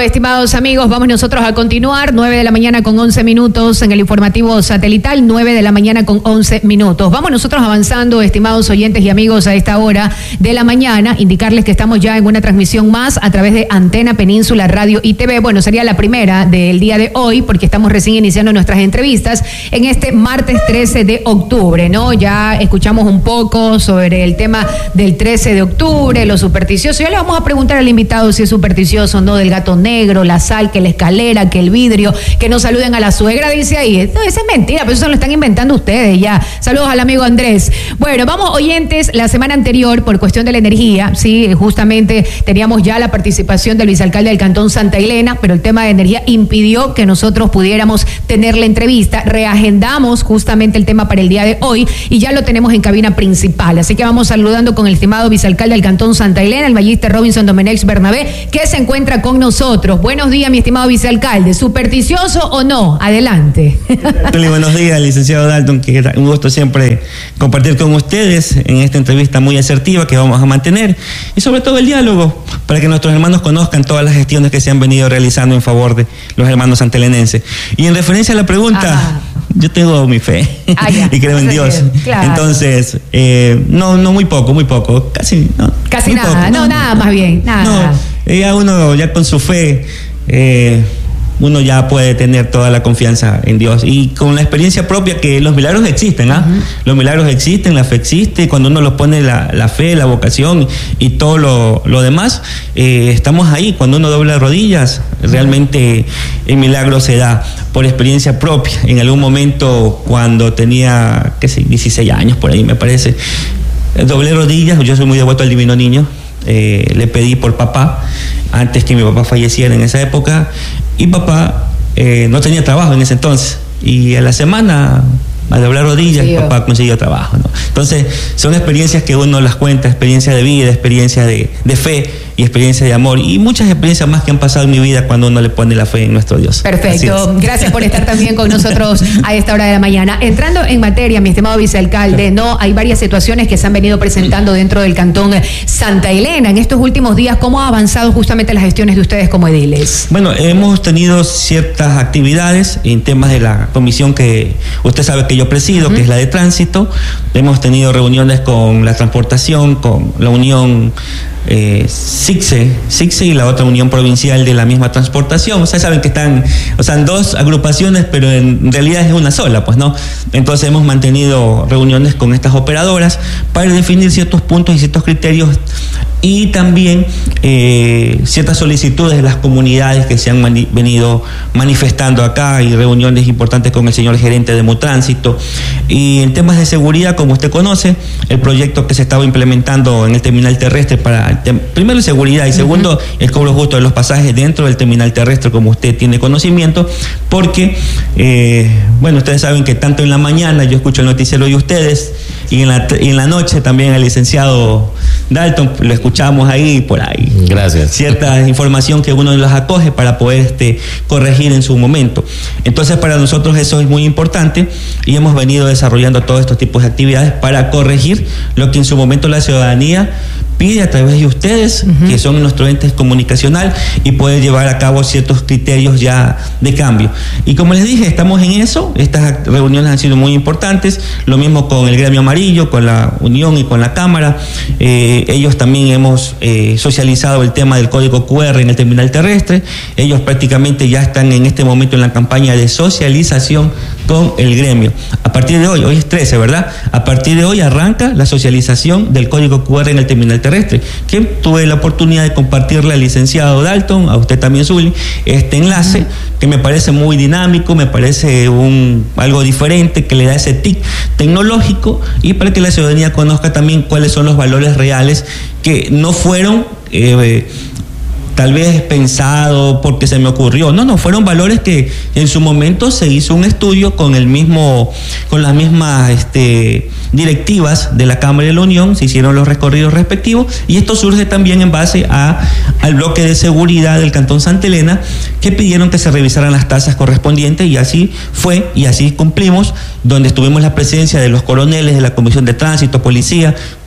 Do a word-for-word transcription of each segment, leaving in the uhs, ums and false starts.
estimados amigos, vamos nosotros a continuar. nueve de la mañana con once minutos en el informativo satelital, nueve de la mañana con once minutos. Vamos nosotros avanzando, estimados oyentes y amigos, a esta hora de la mañana. Indicarles que estamos ya en una transmisión más a través de Antena Península Radio y T V. Bueno, sería la primera del día de hoy porque estamos recién iniciando nuestras entrevistas en este martes trece de octubre, ¿no? Ya escuchamos un poco sobre el tema del trece de octubre, lo supersticioso. Ya le vamos a preguntar al invitado si es supersticioso o no, del gato negro, la sal, que la escalera, que el vidrio, que no saluden a la suegra, dice ahí. No, esa es mentira, pero eso lo están inventando ustedes ya. Saludos al amigo Andrés. Bueno, vamos, oyentes, la semana anterior, por cuestión de la energía, sí, justamente teníamos ya la participación del vicealcalde del Cantón Santa Elena, pero el tema de energía impidió que nosotros pudiéramos tener la entrevista. Reagendamos justamente el tema para el día de hoy y ya lo tenemos en cabina principal. Así que vamos saludando con el estimado vicealcalde del Cantón Santa Elena, el magíster Robinson Domenech Bernabé, que se encuentra con nosotros. Buenos días, mi estimado vicealcalde. ¿Supersticioso o no? Adelante. Muy buenos días, licenciado Dalton, que es un gusto siempre compartir con ustedes en esta entrevista muy asertiva que vamos a mantener y sobre todo el diálogo para que nuestros hermanos conozcan todas las gestiones que se han venido realizando en favor de los hermanos santelenenses. Y en referencia a la pregunta, Ajá. yo tengo mi fe ah, y creo en Dios. Claro. Entonces, eh, no, no muy poco, muy poco, casi no. Casi nada, poco, no, no, nada más bien, nada. No, ya uno ya con su fe, eh, uno ya puede tener toda la confianza en Dios y con la experiencia propia que los milagros existen, ¿ah? Uh-huh. Los milagros existen, la fe existe, cuando uno los pone la, la fe, la vocación y todo lo, lo demás, eh, estamos ahí. Cuando uno dobla rodillas, realmente el milagro se da por experiencia propia. En algún momento, cuando tenía, qué sé, dieciséis años por ahí me parece, doblé rodillas, yo soy muy devoto al Divino Niño. Eh, le pedí por papá antes que mi papá falleciera en esa época y papá eh, no tenía trabajo en ese entonces y a la semana a doblar rodillas sí, papá consiguió trabajo, ¿no? Entonces son experiencias que uno las cuenta, experiencia de vida, experiencia de, de fe y experiencia de amor y muchas experiencias más que han pasado en mi vida cuando uno le pone la fe en nuestro Dios. Perfecto, gracias por estar también con nosotros a esta hora de la mañana. Entrando en materia, mi estimado vicealcalde, no, hay varias situaciones que se han venido presentando dentro del Cantón Santa Elena en estos últimos días. ¿Cómo ha avanzado justamente las gestiones de ustedes como ediles? Bueno, hemos tenido ciertas actividades en temas de la comisión que usted sabe que yo presido, uh-huh. que es la de tránsito. Hemos tenido reuniones con la transportación, con la unión eh, SICSE, SICSE y la otra unión provincial de la misma transportación. Ustedes saben que están, o sea, en dos agrupaciones, pero en realidad es una sola, pues, ¿no? Entonces hemos mantenido reuniones con estas operadoras para definir ciertos puntos y ciertos criterios y también eh, ciertas solicitudes de las comunidades que se han mani- venido manifestando acá y reuniones importantes con el señor gerente de Mutránsito. Y en temas de seguridad, como usted conoce, el proyecto que se estaba implementando en el terminal terrestre para, tem- primero, seguridad y segundo, uh-huh. el cobro justo de los pasajes dentro del terminal terrestre, como usted tiene conocimiento, porque, eh, bueno, ustedes saben que tanto en la mañana yo escucho el noticiero de ustedes y en la, y en la noche también al licenciado Dalton lo escuchamos ahí y por ahí. Gracias. Cierta información que uno las acoge para poder este, corregir en su momento. Entonces, para nosotros eso es muy importante y hemos venido desarrollando todos estos tipos de actividades para corregir lo que en su momento la ciudadanía pide a través de ustedes, uh-huh. que son nuestro ente comunicacional y poder llevar a cabo ciertos criterios ya de cambio. Y como les dije, estamos en eso, estas reuniones han sido muy importantes, lo mismo con el gremio amarillo, con la unión y con la cámara. Eh, ellos también hemos eh, socializado el tema del código cu erre en el terminal terrestre, ellos prácticamente ya están en este momento en la campaña de socialización con el gremio. A partir de hoy, hoy es trece, ¿verdad? A partir de hoy arranca la socialización del código cu erre en el terminal terrestre, que tuve la oportunidad de compartirle al licenciado Dalton, a usted también, Zuli, este enlace, que me parece muy dinámico, me parece un algo diferente, que le da ese tic tecnológico y para que la ciudadanía conozca también cuáles son los valores reales que no fueron eh, tal vez pensado porque se me ocurrió, no, no, fueron valores que en su momento se hizo un estudio con el mismo, con las mismas este, directivas de la Cámara de la Unión, se hicieron los recorridos respectivos y esto surge también en base a, al bloque de seguridad del Cantón Santa Elena que pidieron que se revisaran las tasas correspondientes y así fue y así cumplimos, donde tuvimos la presencia de los coroneles de la Comisión de Tránsito, Policía,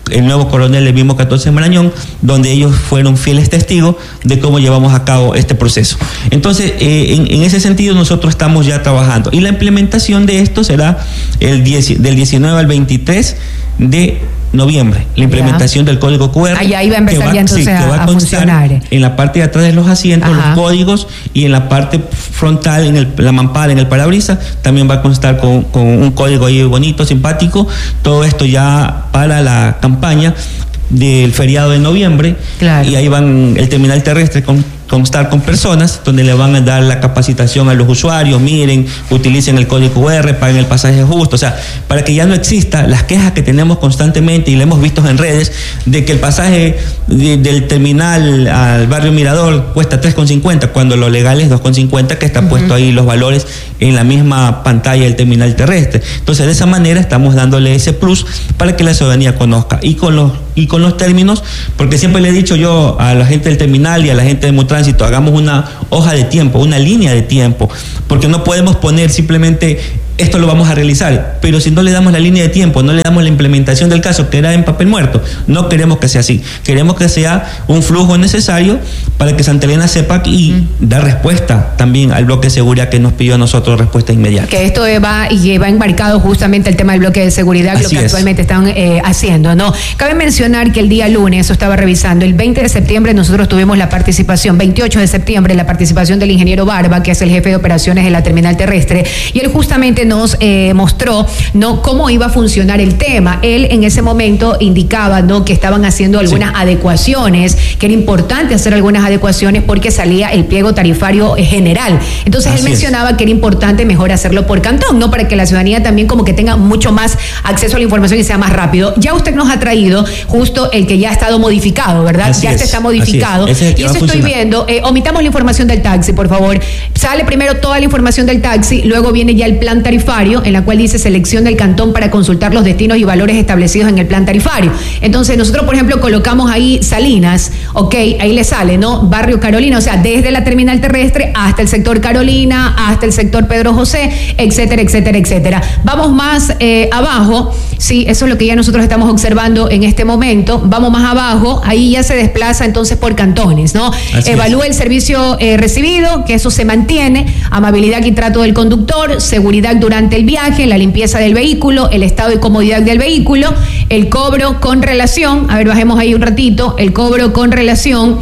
el nuevo coronel del mismo catorce de Marañón, donde ellos fueron fieles testigos de cómo llevamos a cabo este proceso. Entonces, eh, en, en ese sentido nosotros estamos ya trabajando. Y la implementación de esto será el diez, del diecinueve al veintitrés de noviembre, la implementación ya. del código cu erre. Allá iba a empezar ya entonces sí, a, que va a, a funcionar. En la parte de atrás de los asientos, Ajá. los códigos, y en la parte frontal, en el, la mampara, en el parabrisas, también va a constar con, con un código ahí bonito, simpático. Todo esto ya para la campaña del feriado de noviembre. Claro. Y ahí van el terminal terrestre con constar con personas donde le van a dar la capacitación a los usuarios, miren, utilicen el código cu erre, paguen el pasaje justo, o sea, para que ya no exista las quejas que tenemos constantemente y le hemos visto en redes de que el pasaje de, del terminal al barrio Mirador cuesta tres con cincuenta cuando lo legal es dos con cincuenta, que está uh-huh. puesto ahí los valores en la misma pantalla del terminal terrestre. Entonces, de esa manera estamos dándole ese plus para que la ciudadanía conozca, y con los y con los términos, porque siempre le he dicho yo a la gente del terminal y a la gente de Mutránsito, hagamos una hoja de tiempo, una línea de tiempo, porque no podemos poner simplemente esto lo vamos a realizar, pero si no le damos la línea de tiempo, no le damos la implementación del caso, que era en papel muerto, no queremos que sea así. Queremos que sea un flujo necesario para que Santa Elena sepa y mm. dar respuesta también al bloque de seguridad que nos pidió a nosotros respuesta inmediata. Que esto va y va embarcado justamente el tema del bloque de seguridad, así lo que es. Actualmente están eh, haciendo, ¿no? Cabe mencionar que el día lunes, eso estaba revisando, el veinte de septiembre nosotros tuvimos la participación, veintiocho de septiembre, la participación del ingeniero Barba, que es el jefe de operaciones de la terminal terrestre, y él justamente nos eh, mostró, ¿no?, cómo iba a funcionar el tema. Él en ese momento indicaba, ¿no?, que estaban haciendo algunas sí. adecuaciones, que era importante hacer algunas adecuaciones porque salía el pliego tarifario general. Entonces Así él mencionaba es. que era importante mejor hacerlo por cantón, ¿no?, para que la ciudadanía también como que tenga mucho más acceso a la información y sea más rápido. Ya usted nos ha traído justo el que ya ha estado modificado, ¿verdad? Así ya es. este está modificado. Es. Es y eso estoy viendo. Eh, omitamos la información del taxi, por favor. Sale primero toda la información del taxi, luego viene ya el plan tarifario, en la cual dice selección del cantón para consultar los destinos y valores establecidos en el plan tarifario. Entonces nosotros, por ejemplo, colocamos ahí Salinas, ok, ahí le sale, ¿no?, barrio Carolina, o sea, desde la terminal terrestre hasta el sector Carolina, hasta el sector Pedro José, etcétera, etcétera, etcétera. Vamos más eh, abajo, sí, eso es lo que ya nosotros estamos observando en este momento. Vamos más abajo, ahí ya se desplaza entonces por cantones, ¿no? Así Evalúa es. el servicio eh, recibido, que eso se mantiene, amabilidad y trato del conductor, seguridad durante el viaje, la limpieza del vehículo, el estado y comodidad del vehículo, el cobro con relación, a ver, bajemos ahí un ratito, el cobro con relación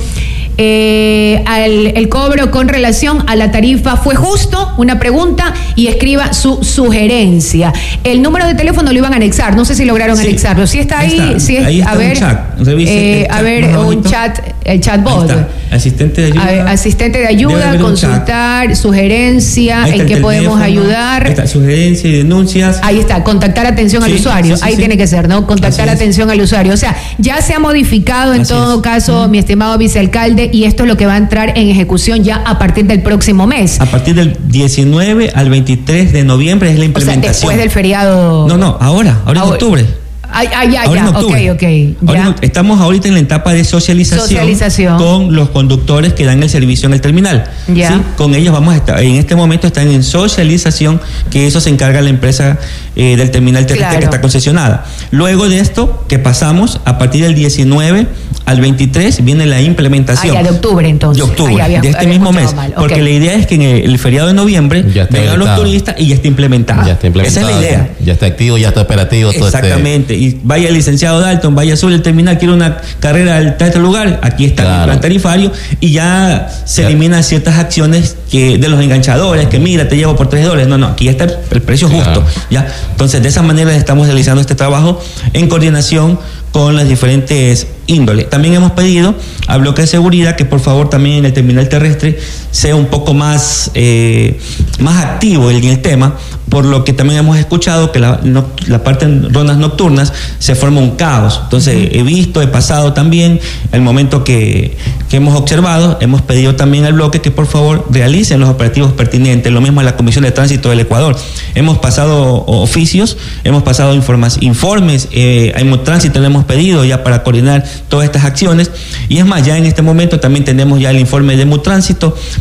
Eh, al, el cobro con relación a la tarifa fue justo, una pregunta, y escriba su sugerencia. El número de teléfono lo iban a anexar, no sé si lograron sí, anexarlo. Si está ahí, ahí está, sí es, ahí está a ver, un chat. Eh, a ver, un chat, el chatbot. Asistente de ayuda. A, asistente de ayuda, consultar, sugerencia, en qué podemos ayudar. Ahí está, sugerencia y denuncias. Ahí está, contactar atención sí, al usuario. Sí, sí, ahí sí. tiene que ser, ¿no? Contactar Así atención es. al usuario. O sea, ya se ha modificado en Así todo es. caso, mm. mi estimado vicealcalde, y esto es lo que va a entrar en ejecución ya a partir del próximo mes. A partir del diecinueve al veintitrés de noviembre es la implementación. O sea, después del feriado. No, no, ahora, ahora en octubre. Ah, ah, ya, ahora ya, ok, ok. Ahora, estamos ahorita en la etapa de socialización, socialización con los conductores que dan el servicio en el terminal. Ya. ¿Sí? Con ellos vamos a estar, en este momento están en socialización, que eso se encarga la empresa eh, del terminal terrestre claro. que está concesionada. Luego de esto, que pasamos, a partir del diecinueve al veintitrés viene la implementación. Ah, ya, de octubre entonces. De octubre, había, de este mismo mes. Mal. Porque okay. la idea es que en el feriado de noviembre vengan los turistas y ya está implementado. Ya está implementado. Esa es la idea. Ya está activo, ya está operativo. Exactamente. Todo este... Y vaya el licenciado Dalton, vaya sobre el terminal, quiere una carrera al este lugar, aquí está claro. el plan tarifario, y ya se ya. eliminan ciertas acciones que de los enganchadores, que mira, te llevo por tres dólares. No, no, aquí está el, el precio claro. justo. ¿Ya? Entonces, de esa manera estamos realizando este trabajo en coordinación con las diferentes índoles. También hemos pedido a bloque de seguridad que por favor también en el terminal terrestre sea un poco más, eh, más activo en el tema, por lo que también hemos escuchado que la, no, la parte en rondas nocturnas se forma un caos. Entonces uh-huh. he visto, he pasado también el momento que, que hemos observado, hemos pedido también al bloque que por favor realicen los operativos pertinentes, lo mismo a la Comisión de Tránsito del Ecuador. Hemos pasado oficios, hemos pasado informas, informes, eh, a Tránsito le hemos pedido ya para coordinar todas estas acciones, y es más, ya en este momento también tenemos ya el informe de Mutránsito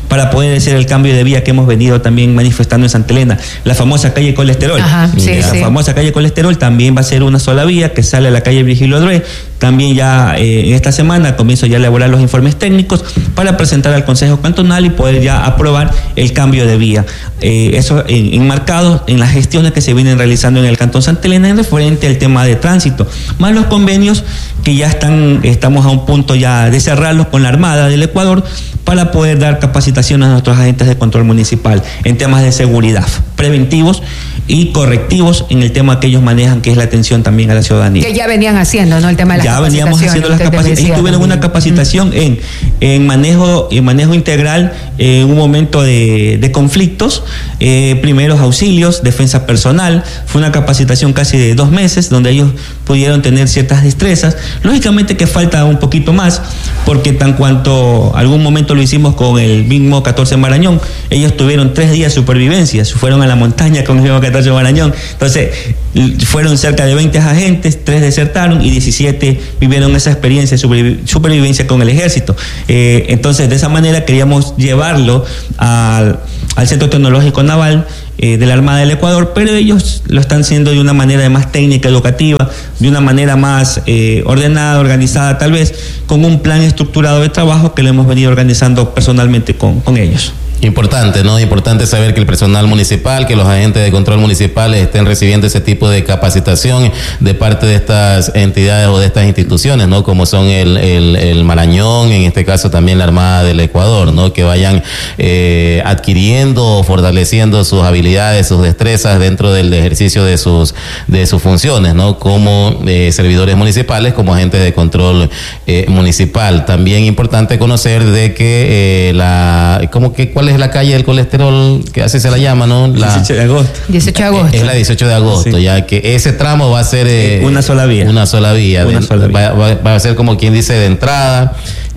para poder hacer el cambio de vía que hemos venido también manifestando en Santa Elena. La famosa calle Colesterol. Ajá, sí, la sí. famosa calle Colesterol también va a ser una sola vía que sale a la calle Virgilio Adroé. También ya eh, en esta semana comienzo ya a elaborar los informes técnicos para presentar al Consejo Cantonal y poder ya aprobar el cambio de vía. Eh, eso en, enmarcado en las gestiones que se vienen realizando en el Cantón Santa Elena en referente al tema de tránsito, más los convenios que ya están, estamos a un punto ya de cerrarlos con la Armada del Ecuador para poder dar capacitación a nuestros agentes de control municipal en temas de seguridad, preventivos y correctivos en el tema que ellos manejan, que es la atención también a la ciudadanía. Que ya venían haciendo, ¿no? El tema de las ya veníamos haciendo las capacitaciones. Ellos tuvieron una capacitación uh-huh. en, en manejo en manejo integral en un momento de, de conflictos, eh, primeros auxilios, defensa personal. Fue una capacitación casi de dos meses donde ellos pudieron tener ciertas destrezas. Lógicamente que falta un poquito más, porque tan cuanto algún momento lo hicimos con el mismo catorce Marañón, ellos tuvieron tres días de supervivencia, fueron a la montaña con el mismo catorce Marañón. Entonces fueron cerca de veinte agentes, tres desertaron y diecisiete vivieron esa experiencia de superviv- supervivencia con el ejército. Eh, entonces de esa manera queríamos llevarlo al, al Centro Tecnológico Naval eh, de la Armada del Ecuador, pero ellos lo están haciendo de una manera más técnica, educativa, de una manera más eh, ordenada, organizada, tal vez con un plan estructurado de trabajo que lo hemos venido organizando personalmente con, con ellos. Importante, ¿no? Importante saber que el personal municipal, que los agentes de control municipales estén recibiendo ese tipo de capacitación de parte de estas entidades o de estas instituciones, ¿no? Como son el, el, el Marañón, en este caso también la Armada del Ecuador, ¿no? Que vayan eh, adquiriendo o fortaleciendo sus habilidades, sus destrezas dentro del ejercicio de sus de sus funciones, ¿no? Como eh, servidores municipales, como agentes de control eh, municipal. También importante conocer de que eh, la, ¿cómo que cuál es la calle del colesterol, que así se la llama, ¿no? La, dieciocho de agosto. dieciocho de agosto. Es la dieciocho de agosto, sí. Ya que ese tramo va a ser eh, una sola vía. Una sola vía. Una de, sola vía. Va, va, va a ser como quien dice de entrada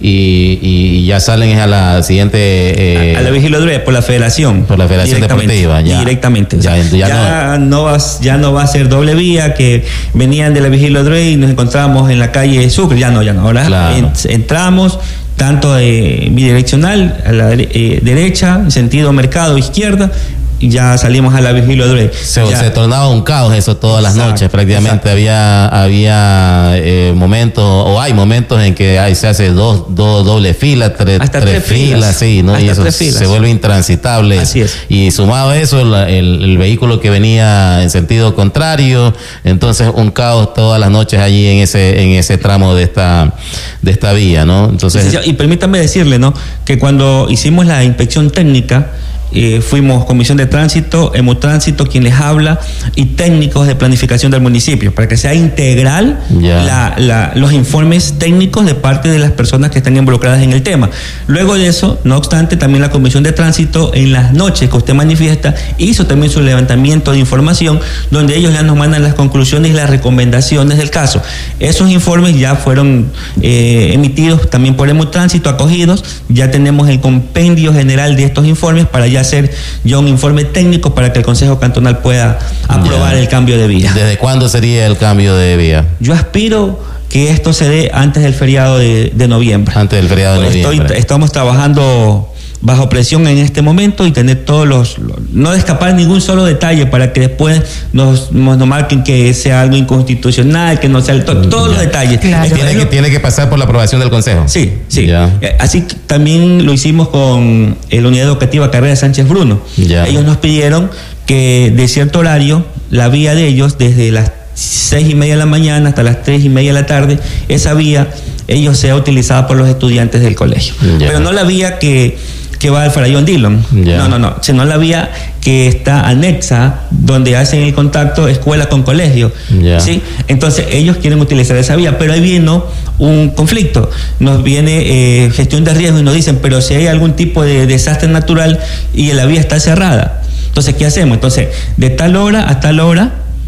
y, y ya salen a la siguiente eh, a, a la Virgilio Adroé por la Federación. Por la Federación Deportiva, ya. Directamente. Ya, ya, ya, ya, no. No va, ya no va a ser doble vía, que venían de la Virgilio Adroé y nos encontrábamos en la calle Sucre. Ya no, ya no. Ahora claro. en, entramos tanto eh, bidireccional a la eh, derecha, en sentido mercado izquierda, y ya salimos a la Virgilio Adroé. Se, se tornaba un caos eso todas las exacto, noches, prácticamente exacto. había había eh, momentos, o hay momentos en que hay, se hace dos, dos doble filas, tres, tres, tres filas, filas, sí, ¿no? Y eso se vuelve intransitable. Así es. Y sumado a eso, la, el, el vehículo que venía en sentido contrario, entonces un caos todas las noches allí en ese en ese tramo de esta de esta vía, ¿no? Entonces sí, sí, y permítame decirle, ¿no? Que cuando hicimos la inspección técnica, Eh, fuimos Comisión de Tránsito, Hemotránsito, quien les habla, y técnicos de planificación del municipio, para que sea integral yeah. la, la, los informes técnicos de parte de las personas que están involucradas en el tema. Luego de eso, no obstante, también la Comisión de Tránsito, en las noches que usted manifiesta, hizo también su levantamiento de información, donde ellos ya nos mandan las conclusiones y las recomendaciones del caso. Esos informes ya fueron eh, emitidos también por Hemotránsito, acogidos, ya tenemos el compendio general de estos informes para ya hacer ya un informe técnico para que el Consejo Cantonal pueda aprobar ya. el cambio de vía. ¿Desde cuándo sería el cambio de vía? Yo aspiro que esto se dé antes del feriado de, de noviembre. Antes del feriado de Estoy, noviembre. Estamos trabajando bajo presión en este momento y tener todos los, los no escapar ningún solo detalle para que después nos, nos, nos marquen que sea algo inconstitucional, que no sea el to, todos ya. los detalles. Claro. Tiene, que, tiene que pasar por la aprobación del Consejo. Sí, sí. Ya. Así también lo hicimos con la Unidad Educativa Carrera Sánchez Bruno. Ya. Ellos nos pidieron que de cierto horario la vía de ellos, desde las seis y media de la mañana hasta las tres y media de la tarde, esa vía ellos sea utilizada por los estudiantes del colegio. Ya. Pero no la vía que que va al Farallón Dillon, yeah. no, no, no, sino la vía que está anexa, donde hacen el contacto escuela con colegio, yeah. ¿sí? Entonces ellos quieren utilizar esa vía, pero ahí viene un conflicto, nos viene eh, gestión de riesgo y nos dicen, pero si hay algún tipo de desastre natural y la vía está cerrada, entonces ¿qué hacemos? Entonces, de tal hora a tal hora,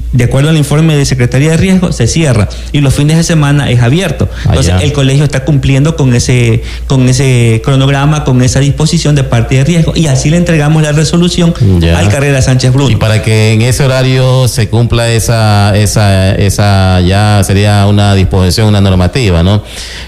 de acuerdo al informe de Secretaría de Riesgo, se cierra y los fines de semana es abierto. Entonces Allá. el colegio está cumpliendo con ese, con ese cronograma, con esa disposición de parte de riesgo, y así le entregamos la resolución Ya. al Carrera Sánchez Bruno. Y para que en ese horario se cumpla esa, esa, esa ya sería una disposición, una normativa, ¿no?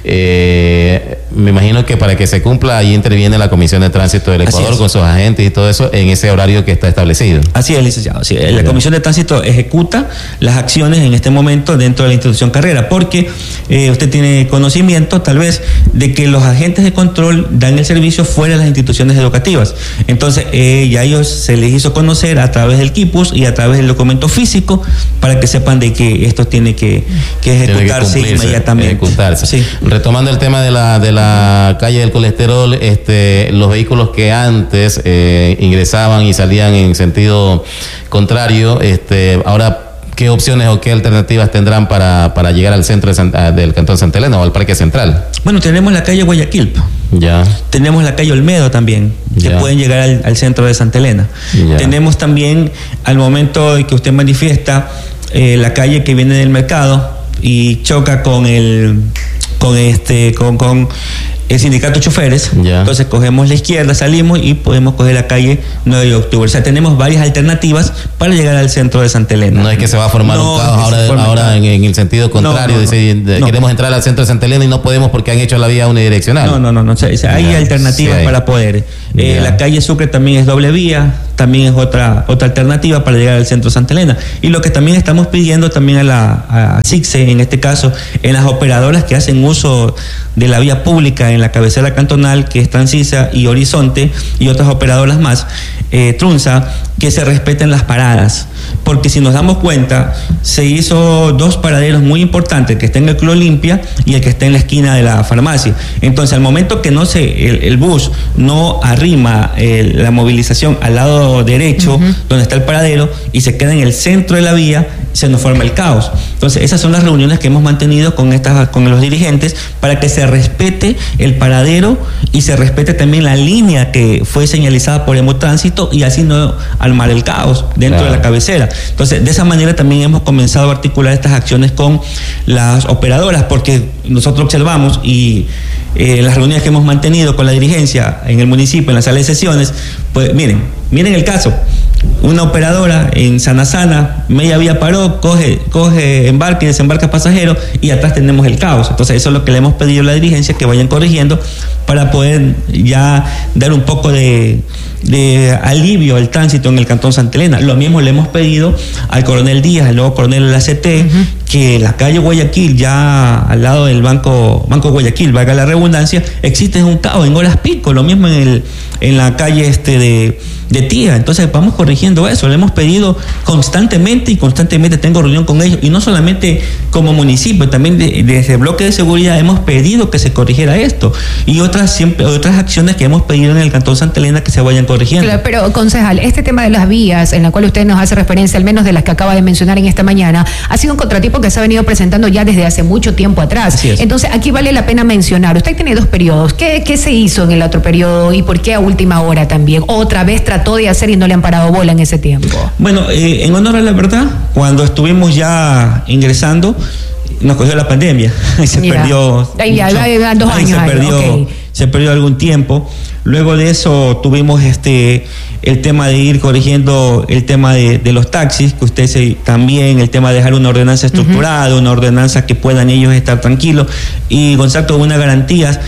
Eh, me imagino que para que se cumpla ahí interviene la Comisión de Tránsito del Ecuador con sus agentes y todo eso en ese horario que está establecido. Así es, licenciado. Sí, la Comisión de Tránsito ejecuta las acciones en este momento dentro de la institución Carrera, porque eh, usted tiene conocimiento tal vez de que los agentes de control dan el servicio fuera de las instituciones educativas. Entonces eh, ya a ellos se les hizo conocer a través del Quipus y a través del documento físico para que sepan de que esto tiene que, que ejecutarse Tiene que inmediatamente. Ejecutarse. Sí. Retomando el tema de la de la calle del colesterol, este, los vehículos que antes eh, ingresaban y salían en sentido contrario, este, ahora ¿qué opciones o qué alternativas tendrán para, para llegar al centro de San, del Cantón Santa Elena o al Parque Central? Bueno, tenemos la calle Guayaquil. Ya. Tenemos la calle Olmedo también, que Ya. pueden llegar al, al centro de Santa Elena. Ya. Tenemos también, al momento de que usted manifiesta, eh, la calle que viene del mercado y choca con el con este con, con el sindicato de choferes. Ya. Entonces cogemos la izquierda, salimos y podemos coger la calle nueve de octubre. O sea, tenemos varias alternativas para llegar al centro de Santa Elena. No es que se va a formar No, un caos es que ahora, se forma ahora caos. en, en el sentido contrario. No, no, no. Dice, de- No. queremos entrar al centro de Santa Elena y no podemos porque han hecho la vía unidireccional. No, no, no, no. O sea, hay Ya, alternativas sí hay. para poder. Eh, Ya. la calle Sucre también es doble vía, también es otra otra alternativa para llegar al centro Santa Elena. Y lo que también estamos pidiendo también a la a SICSE, en este caso, en las operadoras que hacen uso de la vía pública en la cabecera cantonal, que es Transisa y Horizonte, y otras operadoras más, eh, Trunza, que se respeten las paradas. Porque si nos damos cuenta, se hizo dos paraderos muy importantes, el que está en el Club Olimpia y el que está en la esquina de la farmacia. Entonces, al momento que no se, el, el bus no arrima eh, la movilización al lado derecho, uh-huh, donde está el paradero, y se queda en el centro de la vía, se nos forma el caos. Entonces, esas son las reuniones que hemos mantenido con estas, con los dirigentes, para que se respete el paradero y se respete también la línea que fue señalizada por Hemotránsito, y así no armar el caos dentro, claro, de la cabecera. Entonces, de esa manera también hemos comenzado a articular estas acciones con las operadoras, porque nosotros observamos y eh, las reuniones que hemos mantenido con la dirigencia en el municipio, en la sala de sesiones, pues miren, miren el caso. Una operadora en Sana Sana, media vía paró, coge, coge embarque y desembarca pasajeros, y atrás tenemos el caos. Entonces eso es lo que le hemos pedido a la dirigencia, que vayan corrigiendo para poder ya dar un poco de, de alivio al tránsito en el Cantón Santa Elena. Lo mismo le hemos pedido al coronel Díaz, al nuevo coronel de la C T, uh-huh, que la calle Guayaquil, ya al lado del Banco Banco Guayaquil, valga la redundancia, existe un caos en horas pico, lo mismo en el en la calle este de, de Tía. Entonces vamos corrigiendo eso, le hemos pedido constantemente y constantemente tengo reunión con ellos, y no solamente como municipio, también de, desde el bloque de seguridad hemos pedido que se corrigiera esto, y otras siempre otras acciones que hemos pedido en el Cantón Santa Elena que se vayan corrigiendo. Claro, pero concejal, este tema de las vías, en la cual usted nos hace referencia, al menos de las que acaba de mencionar en esta mañana, ha sido un contratipo que se ha venido presentando ya desde hace mucho tiempo atrás. Así es. Entonces aquí vale la pena mencionar, usted tiene dos periodos, ¿qué, qué se hizo en el otro periodo y por qué a última hora también? Otra vez trató de hacer y no le han parado bola en ese tiempo. Bueno, eh, en honor a la verdad, cuando estuvimos ya ingresando, nos cogió la pandemia y se Mira, perdió ahí ya, mucho, ahí va, dos ahí años, se perdió, okay. se perdió algún tiempo. Luego de eso tuvimos este el tema de ir corrigiendo el tema de, de los taxis, que usted se, también el tema de dejar una ordenanza estructurada, uh-huh, una ordenanza que puedan ellos estar tranquilos, y Gonzalo con unas garantías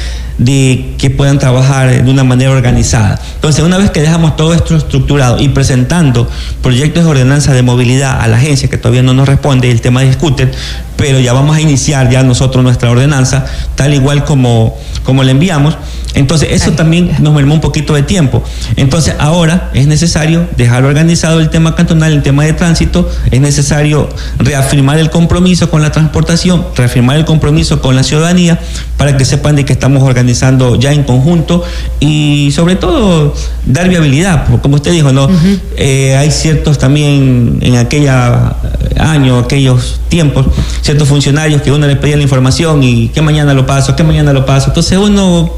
de que puedan trabajar de una manera organizada. Entonces, una vez que dejamos todo esto estructurado y presentando proyectos de ordenanza de movilidad a la agencia, que todavía no nos responde el tema de scooter, pero ya vamos a iniciar ya nosotros nuestra ordenanza, tal igual como, como la enviamos. Entonces, eso también nos mermó un poquito de tiempo. Entonces, ahora es necesario dejar organizado el tema cantonal, el tema de tránsito, es necesario reafirmar el compromiso con la transportación, reafirmar el compromiso con la ciudadanía, para que sepan de que estamos organizando ya en conjunto, y sobre todo dar viabilidad, porque como usted dijo, ¿no? Uh-huh. Eh, hay ciertos también en aquella año, aquellos tiempos, ciertos funcionarios que uno le pedía la información y que mañana lo paso, que mañana lo paso. Entonces uno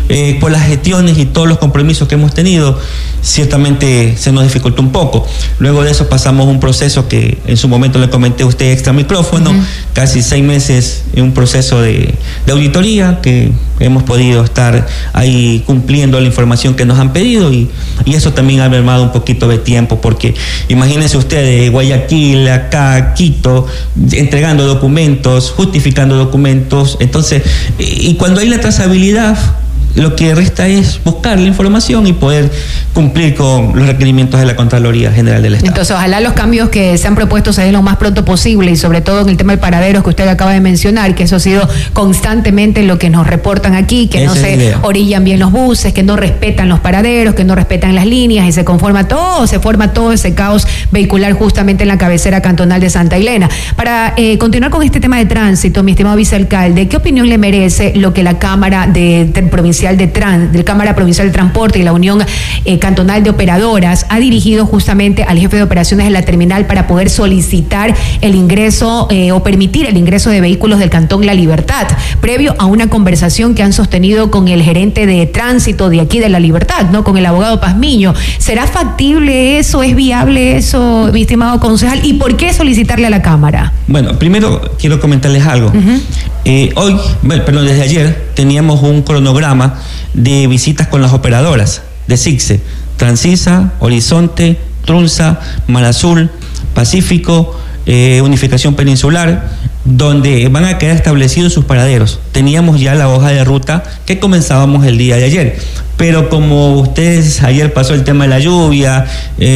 eh, por las gestiones y todos los compromisos que hemos tenido, ciertamente se nos dificultó un poco. Luego de eso pasamos un proceso que en su momento le comenté a usted extra micrófono, uh-huh. casi seis meses en un proceso de, de auditoría que hemos podido estar ahí cumpliendo la información que nos han pedido y, y eso también ha mermado un poquito de tiempo, porque imagínense ustedes, Guayaquil, acá, Quito, entregando documentos, justificando documentos, entonces, y cuando hay la trazabilidad, lo que resta es buscar la información y poder cumplir con los requerimientos de la Contraloría General del Estado. Entonces, ojalá los cambios que se han propuesto se den lo más pronto posible y sobre todo en el tema del paraderos que usted acaba de mencionar, que eso ha sido constantemente lo que nos reportan aquí, que Esa no se orillan bien los buses, que no respetan los paraderos, que no respetan las líneas y se conforma todo, se forma todo ese caos vehicular justamente en la cabecera cantonal de Santa Elena. Para eh, continuar con este tema de tránsito, mi estimado vicealcalde, ¿qué opinión le merece lo que la Cámara de, de Provincial de Trans, de Cámara Provincial de Transporte y la Unión eh, Cantonal de Operadoras ha dirigido justamente al jefe de operaciones de la terminal para poder solicitar el ingreso eh, o permitir el ingreso de vehículos del Cantón La Libertad, previo a una conversación que han sostenido con el gerente de tránsito de aquí de La Libertad, ¿no? Con el abogado Pazmiño? ¿Será factible eso? ¿Es viable eso, mi estimado concejal? ¿Y por qué solicitarle a la Cámara? Bueno, primero quiero comentarles algo. Uh-huh. Eh, hoy, bueno, perdón, desde ayer teníamos un cronograma de visitas con las operadoras de SICSE, Transisa, Horizonte, Trunza, Mar Azul, Pacífico, eh, Unificación Peninsular, donde van a quedar establecidos sus paraderos. Teníamos ya la hoja de ruta que comenzábamos el día de ayer, pero como ustedes, ayer pasó el tema de la lluvia,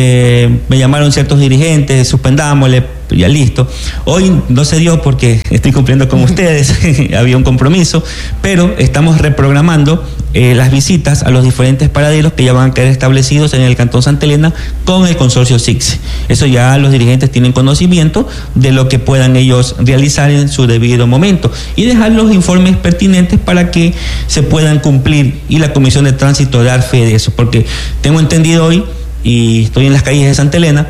eh, me llamaron ciertos dirigentes, suspendámosle, ya listo. Hoy no se dio porque estoy cumpliendo con ustedes, había un compromiso, pero estamos reprogramando eh, las visitas a los diferentes paraderos que ya van a quedar establecidos en el Cantón Santa Elena con el consorcio SICSE. Eso ya los dirigentes tienen conocimiento de lo que puedan ellos realizar en su debido momento y dejar los informes pertinentes para que se puedan cumplir y la Comisión de Tránsito dar fe de eso, porque tengo entendido hoy, y estoy en las calles de Santa Elena,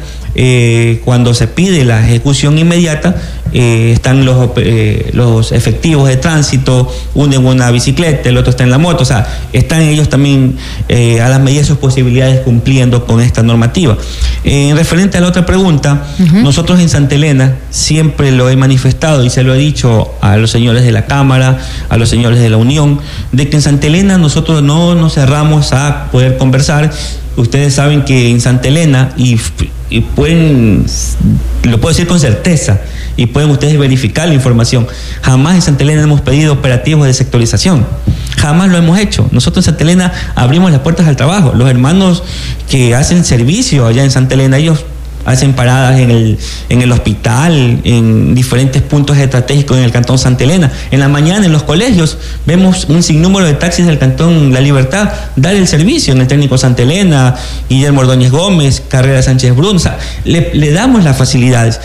eh, cuando se pide la ejecución inmediata, eh, están los, eh, los efectivos de tránsito, uno en una bicicleta, el otro está en la moto, o sea, están ellos también eh, a las medidas de sus posibilidades cumpliendo con esta normativa. Eh, en referente a la otra pregunta, uh-huh. nosotros en Santa Elena siempre lo he manifestado y se lo he dicho a los señores de la Cámara, a los señores de la Unión, de que en Santa Elena nosotros no nos cerramos a poder conversar. Ustedes saben que en Santa Elena, y, y pueden, lo puedo decir con certeza, y pueden ustedes verificar la información, jamás en Santa Elena hemos pedido operativos de sectorización, jamás lo hemos hecho. Nosotros en Santa Elena abrimos las puertas al trabajo. Los hermanos que hacen servicio allá en Santa Elena, ellos hacen paradas en el, en el hospital, en diferentes puntos estratégicos en el Cantón Santa Elena. En la mañana en los colegios vemos un sinnúmero de taxis del Cantón La Libertad dar el servicio en el Técnico Santa Elena, Guillermo Ordóñez Gómez, Carrera Sánchez Brun, o sea, le, le damos las facilidades.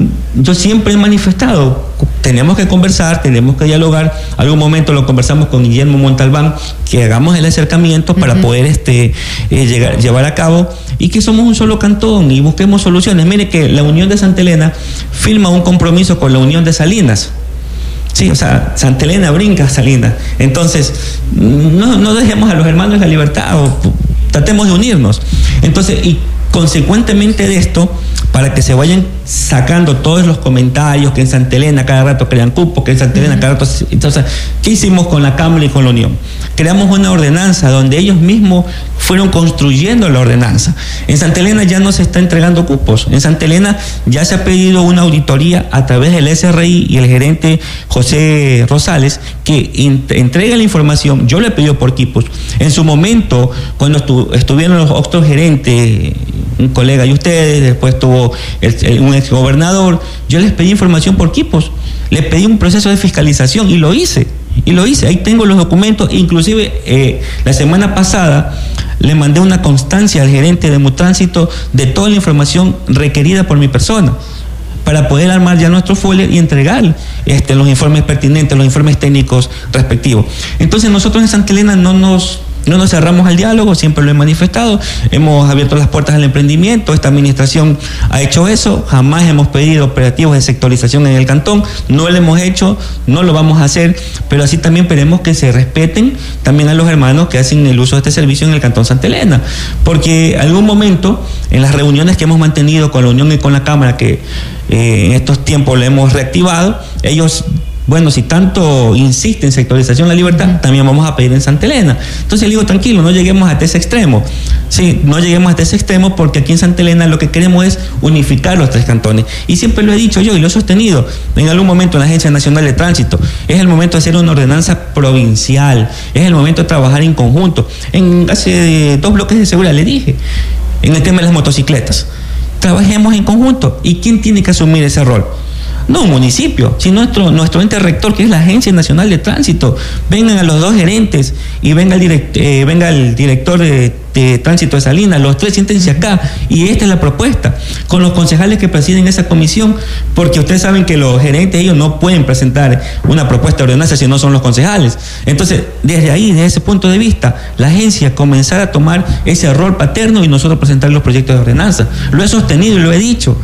Yo siempre he manifestado, tenemos que conversar, tenemos que dialogar. Algún momento lo conversamos con Guillermo Montalbán, que hagamos el acercamiento para uh-huh. poder este, eh, llegar, llevar a cabo, y que somos un solo cantón y busquemos soluciones. Mire que la Unión de Santa Elena firma un compromiso con la Unión de Salinas. Sí, o sea, Santa Elena brinca a Salinas. Entonces, no, no dejemos a los hermanos de La Libertad, o tratemos de unirnos. Entonces, y consecuentemente de esto, para que se vayan sacando todos los comentarios que en Santa Elena cada rato crean cupo, que en Santa Elena cada rato... Entonces, ¿qué hicimos con la Cámara y con la Unión? Creamos una ordenanza donde ellos mismos fueron construyendo la ordenanza. En Santa Elena ya no se está entregando cupos. En Santa Elena ya se ha pedido una auditoría a través del S R I y el gerente José Rosales que entregue la información. Yo le he pedido por equipos. En su momento, cuando estu estuvieron los otros gerentes, un colega y ustedes, después tuvo el, el, un exgobernador, yo les pedí información por equipos, les pedí un proceso de fiscalización y lo hice, y lo hice, ahí tengo los documentos, inclusive eh, la semana pasada le mandé una constancia al gerente de Mutránsito de toda la información requerida por mi persona, para poder armar ya nuestro folio y entregar este, los informes pertinentes, los informes técnicos respectivos. Entonces nosotros en Santa Elena no nos no nos cerramos al diálogo, siempre lo he manifestado, hemos abierto las puertas al emprendimiento, esta administración ha hecho eso, jamás hemos pedido operativos de sectorización en el cantón, no lo hemos hecho, no lo vamos a hacer, pero así también queremos que se respeten también a los hermanos que hacen el uso de este servicio en el cantón Santa Elena, porque en algún momento, en las reuniones que hemos mantenido con la Unión y con la Cámara, que eh, en estos tiempos lo hemos reactivado, ellos... Bueno, si tanto insiste en sectorización La Libertad, uh-huh. también vamos a pedir en Santa Elena. Entonces le digo, tranquilo, no lleguemos hasta ese extremo. Sí, no lleguemos hasta ese extremo porque aquí en Santa Elena lo que queremos es unificar los tres cantones. Y siempre lo he dicho yo y lo he sostenido en algún momento en la Agencia Nacional de Tránsito. Es el momento de hacer una ordenanza provincial. Es el momento de trabajar en conjunto. En hace dos bloques de seguridad le dije, en el tema de las motocicletas, trabajemos en conjunto. ¿Y quién tiene que asumir ese rol? No un municipio, sino nuestro, nuestro ente rector, que es la Agencia Nacional de Tránsito. Vengan a los dos gerentes y venga el, direct, eh, venga el director de, de Tránsito de Salinas, los tres siéntense acá, y esta es la propuesta, con los concejales que presiden esa comisión, porque ustedes saben que los gerentes, ellos no pueden presentar una propuesta de ordenanza si no son los concejales. Entonces, desde ahí, desde ese punto de vista, la agencia comenzar a tomar ese rol paterno y nosotros presentar los proyectos de ordenanza. Lo he sostenido y lo he dicho,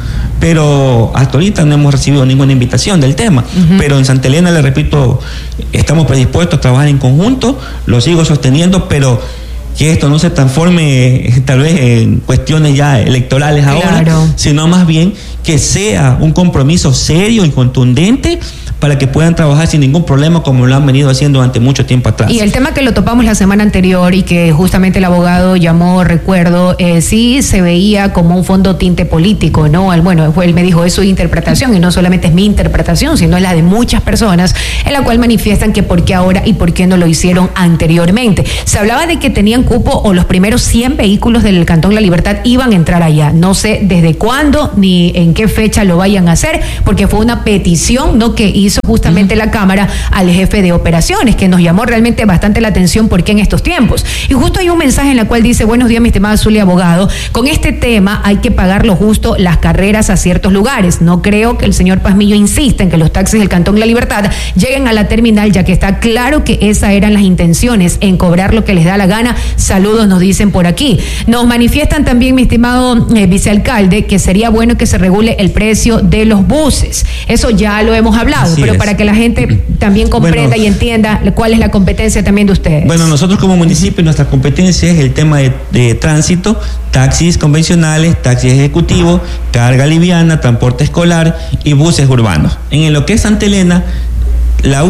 pero hasta ahorita no hemos recibido ninguna invitación del tema, uh-huh. pero en Santa Elena, le repito, estamos predispuestos a trabajar en conjunto, lo sigo sosteniendo, pero que esto no se transforme tal vez en cuestiones ya electorales ahora, claro. sino más bien que sea un compromiso serio y contundente para que puedan trabajar sin ningún problema como lo han venido haciendo durante mucho tiempo atrás. Y el tema que lo topamos la semana anterior y que justamente el abogado llamó, recuerdo, eh, sí se veía como un fondo tinte político, ¿no? Bueno, él me dijo, es su interpretación y no solamente es mi interpretación, sino es la de muchas personas, en la cual manifiestan que por qué ahora y por qué no lo hicieron anteriormente. Se hablaba de que tenían cupo o los primeros cien vehículos del Cantón La Libertad iban a entrar allá. No sé desde cuándo ni en qué fecha lo vayan a hacer, porque fue una petición, ¿no?, que hizo hizo justamente la Cámara al jefe de operaciones, que nos llamó realmente bastante la atención porque en estos tiempos. Y justo hay un mensaje en el cual dice: buenos días, mi estimada Zulia abogado, con este tema hay que pagar lo justo las carreras a ciertos lugares. No creo que el señor Pazmiño insista en que los taxis del Cantón La Libertad lleguen a la terminal, ya que está claro que esas eran las intenciones, en cobrar lo que les da la gana. Saludos, nos dicen por aquí. Nos manifiestan también, mi estimado eh, vicealcalde, que sería bueno que se regule el precio de los buses. Eso ya lo hemos hablado, Así pero es. para que la gente también comprenda bueno, y entienda cuál es la competencia también de ustedes. Bueno, nosotros como municipio, nuestra competencia es el tema de, de tránsito, taxis convencionales, taxis ejecutivos, carga liviana, transporte escolar y buses urbanos. En lo que es Santa Elena, la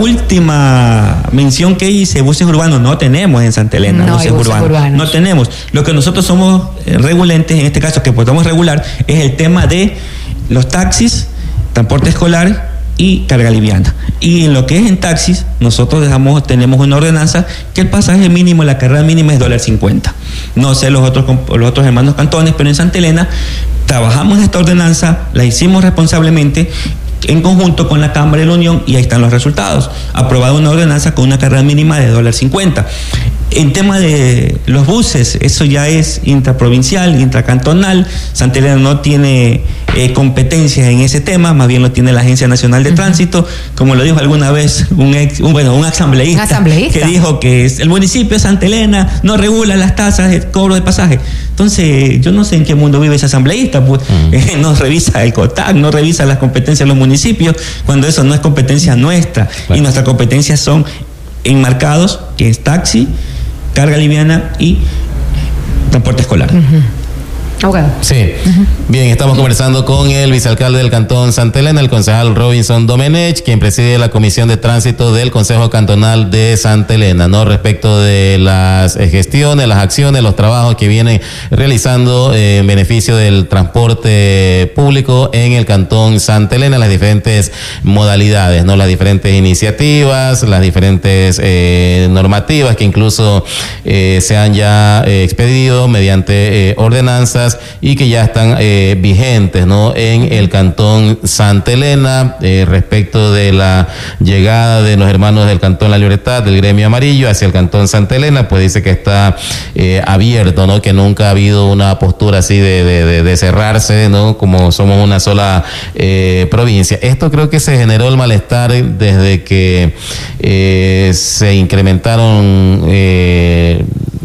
última mención que hice, buses urbanos, no tenemos en Santa Elena, no buses, buses urbanos, urbanos. No tenemos. Lo que nosotros somos regulantes, en este caso que podemos regular, es el tema de los taxis, transporte escolar y carga liviana. Y en lo que es en taxis, nosotros dejamos, tenemos una ordenanza que el pasaje mínimo, la carrera mínima es dólar cincuenta. No sé los otros, los otros hermanos cantones, pero en Santa Elena trabajamos esta ordenanza, la hicimos responsablemente en conjunto con la Cámara de la Unión y ahí están los resultados. Aprobada una ordenanza con una carrera mínima de dólar cincuenta. En tema de los buses, eso ya es intraprovincial, intracantonal. Santa Elena no tiene eh, competencias en ese tema, más bien lo tiene la Agencia Nacional de uh-huh. Tránsito, como lo dijo alguna vez un ex, un, bueno, un asambleísta, asambleísta que dijo que es, el municipio de Santa Elena no regula las tasas de cobro de pasaje. Entonces, yo no sé en qué mundo vive ese asambleísta, pues uh-huh. eh, no revisa el COTAC, no revisa las competencias de los municipios, cuando eso no es competencia nuestra, claro. Y nuestras competencias son enmarcados, que es taxi, carga liviana y transporte escolar. Uh-huh. Okay. Sí, uh-huh. Bien, estamos conversando con el vicealcalde del Cantón Santa Elena, el concejal Robinson Domenech, quien preside la Comisión de Tránsito del Consejo Cantonal de Santa Elena, ¿no? Respecto de las gestiones, las acciones, los trabajos que vienen realizando eh, en beneficio del transporte público en el Cantón Santa Elena, las diferentes modalidades, ¿no? Las diferentes iniciativas, las diferentes eh, normativas que incluso eh, se han ya eh, expedido mediante eh, ordenanzas y que ya están eh, vigentes, ¿no? En el Cantón Santa Elena, eh, respecto de la llegada de los hermanos del Cantón La Libertad, del Gremio Amarillo, hacia el Cantón Santa Elena, pues dice que está eh, abierto, ¿no? Que nunca ha habido una postura así de, de, de, de cerrarse, ¿no? Como somos una sola eh, provincia. Esto creo que se generó el malestar desde que eh, se incrementaron eh,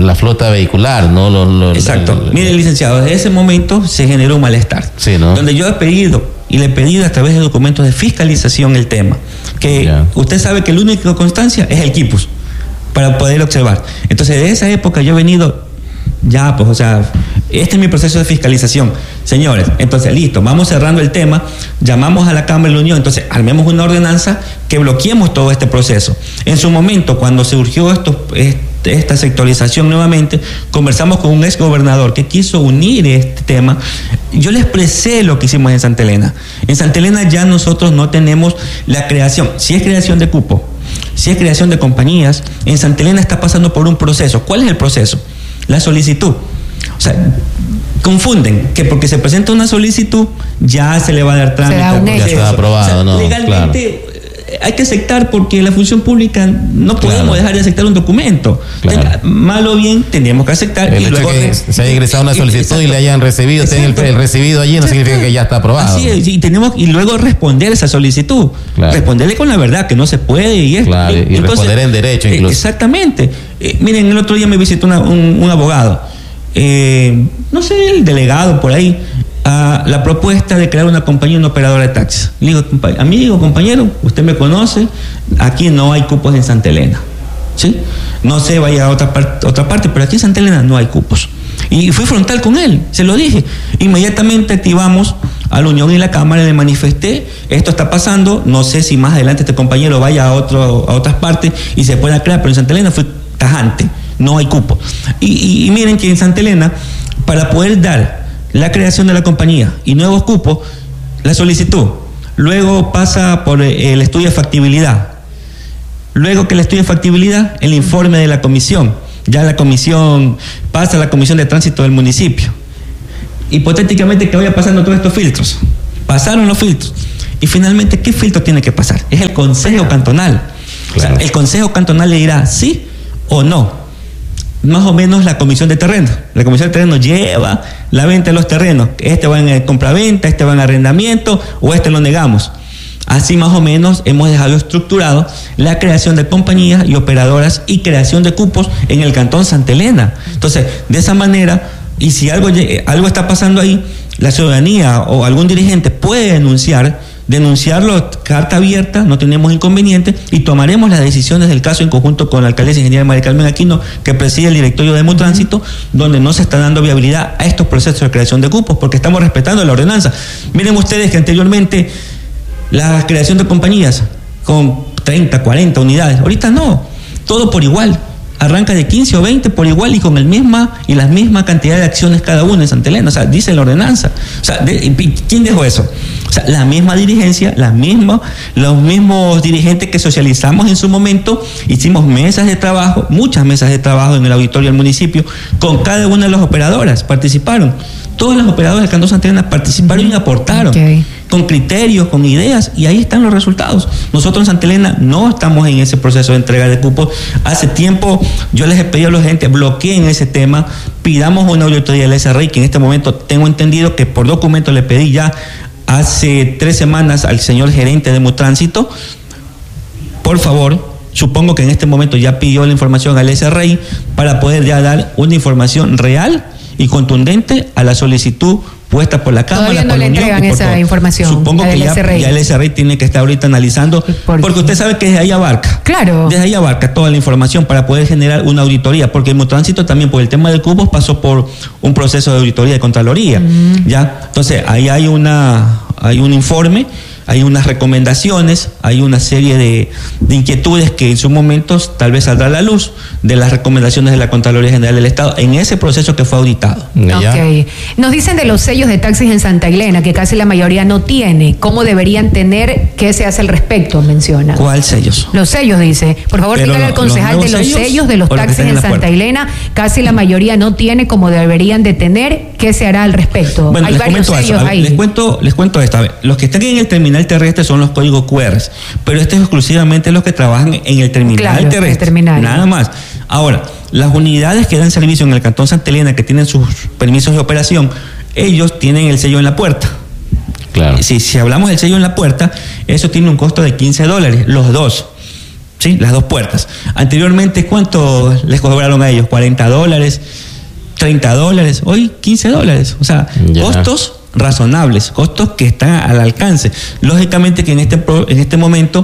la flota vehicular, ¿no? Los, los, Exacto. El, Mire, licenciado, desde ese momento se generó un malestar. Sí, ¿no? Donde yo he pedido, y le he pedido a través de documentos de fiscalización el tema, que yeah. usted sabe que la única constancia es el quipus, para poder observar. Entonces, de esa época yo he venido, ya, pues, o sea, este es mi proceso de fiscalización. Señores, entonces, listo, vamos cerrando el tema, llamamos a la Cámara de la Unión, entonces, armemos una ordenanza que bloqueemos todo este proceso. En su momento, cuando surgió esto, esta sectorización nuevamente, conversamos con un ex gobernador que quiso unir este tema. Yo le expresé lo que hicimos en Santa Elena. En Santa Elena ya nosotros no tenemos la creación, si es creación de cupo, si es creación de compañías, en Santa Elena está pasando por un proceso. ¿Cuál es el proceso? La solicitud. O sea, confunden que porque se presenta una solicitud ya se le va a dar trámite. Ya está aprobado, o sea, ¿no? Legalmente claro. Hay que aceptar, porque la función pública no podemos claro. dejar de aceptar un documento. Claro. Entonces, mal o bien tendríamos que aceptar. El y hecho luego que se haya ingresado una solicitud exacto. y le hayan recibido, el, el recibido allí no exacto. significa que ya está aprobado. Así es, y tenemos y luego responder esa solicitud, claro. responderle con la verdad, que no se puede y es, claro, y entonces, responder en derecho incluso. Exactamente. Eh, miren, el otro día me visitó una, un, un abogado, eh, no sé, el delegado por ahí, a la propuesta de crear una compañía, una operadora de taxis. Le digo, amigo, compañero, usted me conoce, aquí no hay cupos en Santa Elena, ¿sí? No sé, vaya a otra, part, otra parte, pero aquí en Santa Elena no hay cupos. Y fui frontal con él, se lo dije. Inmediatamente activamos a la Unión y la Cámara, le manifesté, esto está pasando, no sé si más adelante este compañero vaya a, otro, a otras partes y se pueda crear, pero en Santa Elena fue tajante, no hay cupo. Y, y, y miren que en Santa Elena, para poder dar la creación de la compañía y nuevos cupos, la solicitud, luego pasa por el estudio de factibilidad, luego que el estudio de factibilidad, el informe de la comisión, ya la comisión pasa a la comisión de tránsito del municipio, hipotéticamente que vaya pasando todos estos filtros, pasaron los filtros, y finalmente, ¿qué filtro tiene que pasar? Es el Consejo Cantonal. Claro. O sea, el Consejo Cantonal le dirá sí o no. Más o menos la comisión de terreno. La comisión de terreno lleva la venta de los terrenos. Este va en compraventa, este va en arrendamiento, o este lo negamos. Así más o menos hemos dejado estructurado la creación de compañías y operadoras y creación de cupos en el Cantón Santa Elena. Entonces, de esa manera, y si algo, algo está pasando ahí, la ciudadanía o algún dirigente puede denunciar, denunciarlo, carta abierta, no tenemos inconveniente, y tomaremos las decisiones del caso en conjunto con la alcaldesa ingeniera María Carmen Aquino, que preside el directorio de Demotránsito, donde no se está dando viabilidad a estos procesos de creación de cupos, porque estamos respetando la ordenanza. Miren ustedes que anteriormente la creación de compañías con treinta, cuarenta unidades, ahorita no, todo por igual. Arranca de quince o veinte por igual y con el misma y la misma cantidad de acciones cada uno en Santa Elena. O sea, dice la ordenanza. O sea, de, ¿quién dejó eso? O sea, la misma dirigencia, la misma, los mismos dirigentes que socializamos en su momento, hicimos mesas de trabajo, muchas mesas de trabajo en el auditorio del municipio, con cada una de las operadoras, participaron. Todas las operadoras del Cantón Santa Elena participaron y aportaron, okay, con criterios, con ideas, y ahí están los resultados. Nosotros en Santa Elena no estamos en ese proceso de entrega de cupos. Hace tiempo yo les he pedido a la gente, bloqueen ese tema, pidamos una auditoría del S R I, que en este momento tengo entendido que por documento le pedí ya hace tres semanas al señor gerente de Demotránsito. Por favor, supongo que en este momento ya pidió la información al S R I para poder ya dar una información real y contundente a la solicitud puesta por la Cámara. Todavía no por le la Unión, entregan esa por, información. Supongo que ya, ya el S R I tiene que estar ahorita analizando, ¿Por porque usted sabe que desde ahí abarca. Claro. Desde ahí abarca toda la información para poder generar una auditoría, porque el Demotránsito también por el tema de cupos pasó por un proceso de auditoría de Contraloría. Mm. ¿Ya? Entonces, ahí hay una hay un informe, hay unas recomendaciones, hay una serie de, de inquietudes que en su momento tal vez saldrá a la luz de las recomendaciones de la Contraloría General del Estado en ese proceso que fue auditado. Okay. Nos dicen de los sellos de taxis en Santa Elena, que casi la mayoría no tiene. ¿Cómo deberían tener? ¿Qué se hace al respecto? Menciona. ¿Cuál sellos? Los sellos, dice. Por favor, dígale al concejal de los sellos, sellos de los taxis en Santa Elena. Casi la mayoría no tiene como deberían de tener. ¿Qué se hará al respecto? Bueno, hay les varios comento sellos eso. ahí. Les cuento, les cuento esta vez. Los que están en el terminal terrestre son los códigos cu erre, pero este es exclusivamente los que trabajan en el terminal claro, terrestre. El terminal. Nada más. Ahora, las unidades que dan servicio en el Cantón Santa Elena, que tienen sus permisos de operación, ellos tienen el sello en la puerta. Claro. Si, si hablamos del sello en la puerta, eso tiene un costo de quince dólares, los dos. ¿sí? Las dos puertas. Anteriormente, ¿cuánto les cobraron a ellos? cuarenta dólares, treinta dólares, hoy quince dólares. O sea, yeah. costos razonables, costos que están al alcance. Lógicamente que en este en este momento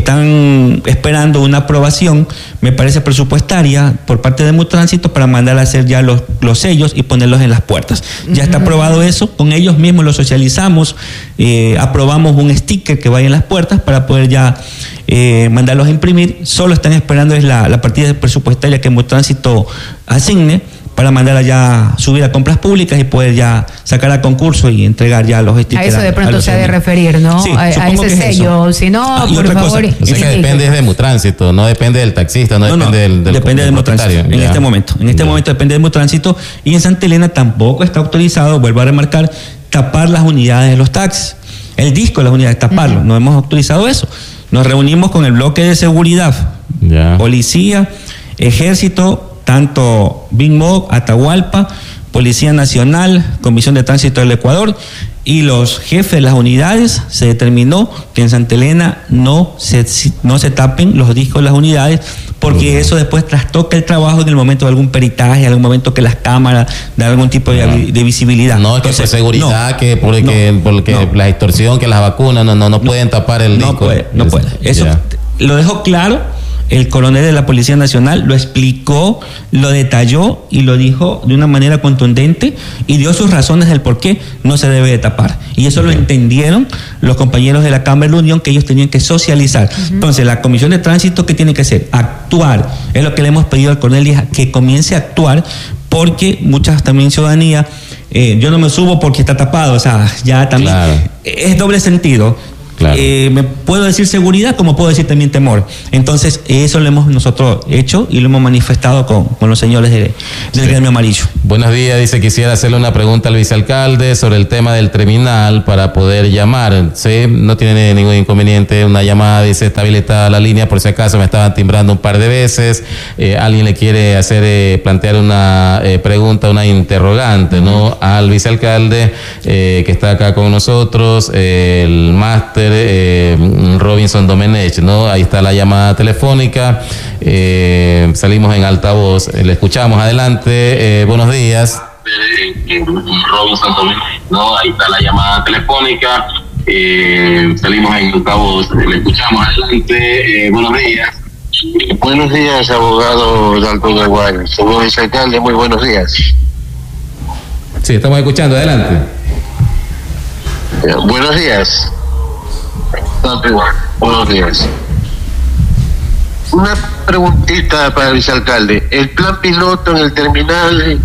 están esperando una aprobación, me parece presupuestaria, por parte de Mutránsito para mandar a hacer ya los, los sellos y ponerlos en las puertas. Ya está aprobado eso, con ellos mismos lo socializamos, eh, aprobamos un sticker que vaya en las puertas para poder ya eh, mandarlos a imprimir. Solo están esperando es la, la partida presupuestaria que Mutránsito asigne para mandar allá, subir a compras públicas y poder ya sacar a concurso y entregar ya los stickers. A eso de pronto se ha de referir, ¿no? Sí, a, a ese sello. Si no, ah, por favor. Cosa, o sea que depende de Mutránsito, no depende del taxista, no, no depende no, del, del depende del Mutránsito. En ya. este momento. En este ya. momento depende del Mutránsito. Y en Santa Elena tampoco está autorizado, vuelvo a remarcar, tapar las unidades de los taxis. El disco de las unidades, taparlo. Uh-huh. No hemos autorizado eso. Nos reunimos con el bloque de seguridad, ya. policía, ejército, tanto BINMOG, Atahualpa, Policía Nacional, Comisión de Tránsito del Ecuador y los jefes de las unidades. Se determinó que en Santa Elena no se, no se tapen los discos de las unidades, porque uh-huh. eso después trastoca el trabajo en el momento de algún peritaje, en algún momento que las cámaras dan algún tipo de, uh-huh. de visibilidad. No, Entonces, que por seguridad, no, que porque, no, porque no. la extorsión, que las vacunas, no, no, no pueden no, tapar el no disco. Puede, no puede. Eso yeah. lo dejo claro. El coronel de la Policía Nacional lo explicó, lo detalló y lo dijo de una manera contundente y dio sus razones del por qué no se debe de tapar. Y eso okay. lo entendieron los compañeros de la Cámara de la Unión, que ellos tenían que socializar. Uh-huh. Entonces, la Comisión de Tránsito, ¿qué tiene que hacer? Actuar. Es lo que le hemos pedido al coronel, que comience a actuar, porque muchas también ciudadanía, eh, yo no me subo porque está tapado, o sea, ya también claro. es doble sentido. Claro. Eh, me puedo decir seguridad como puedo decir también temor. Entonces eso lo hemos nosotros hecho y lo hemos manifestado con, con los señores de, del sí. gremio amarillo. Buenos días, dice, quisiera hacerle una pregunta al vicealcalde sobre el tema del terminal para poder llamar. Sí, no tiene ningún inconveniente, una llamada, dice, está habilitada la línea, por si acaso me estaban timbrando un par de veces, eh, alguien le quiere hacer, eh, plantear una eh, pregunta, una interrogante, ¿no? Al vicealcalde eh, que está acá con nosotros, eh, el máster Eh, Robinson Domenech, ¿no? Ahí está la llamada telefónica, eh, salimos en altavoz, le escuchamos, adelante, eh, buenos días. Eh, Robinson Domenech, ¿no? Ahí está la llamada telefónica, eh, salimos en altavoz, le escuchamos, adelante, eh, buenos días. Buenos días, abogado Dalton Aguayo. Señor vicealcalde, muy buenos días. Sí, estamos escuchando, adelante. Eh, buenos días. Buenos días. Una preguntita para el vicealcalde. El plan piloto en el terminal.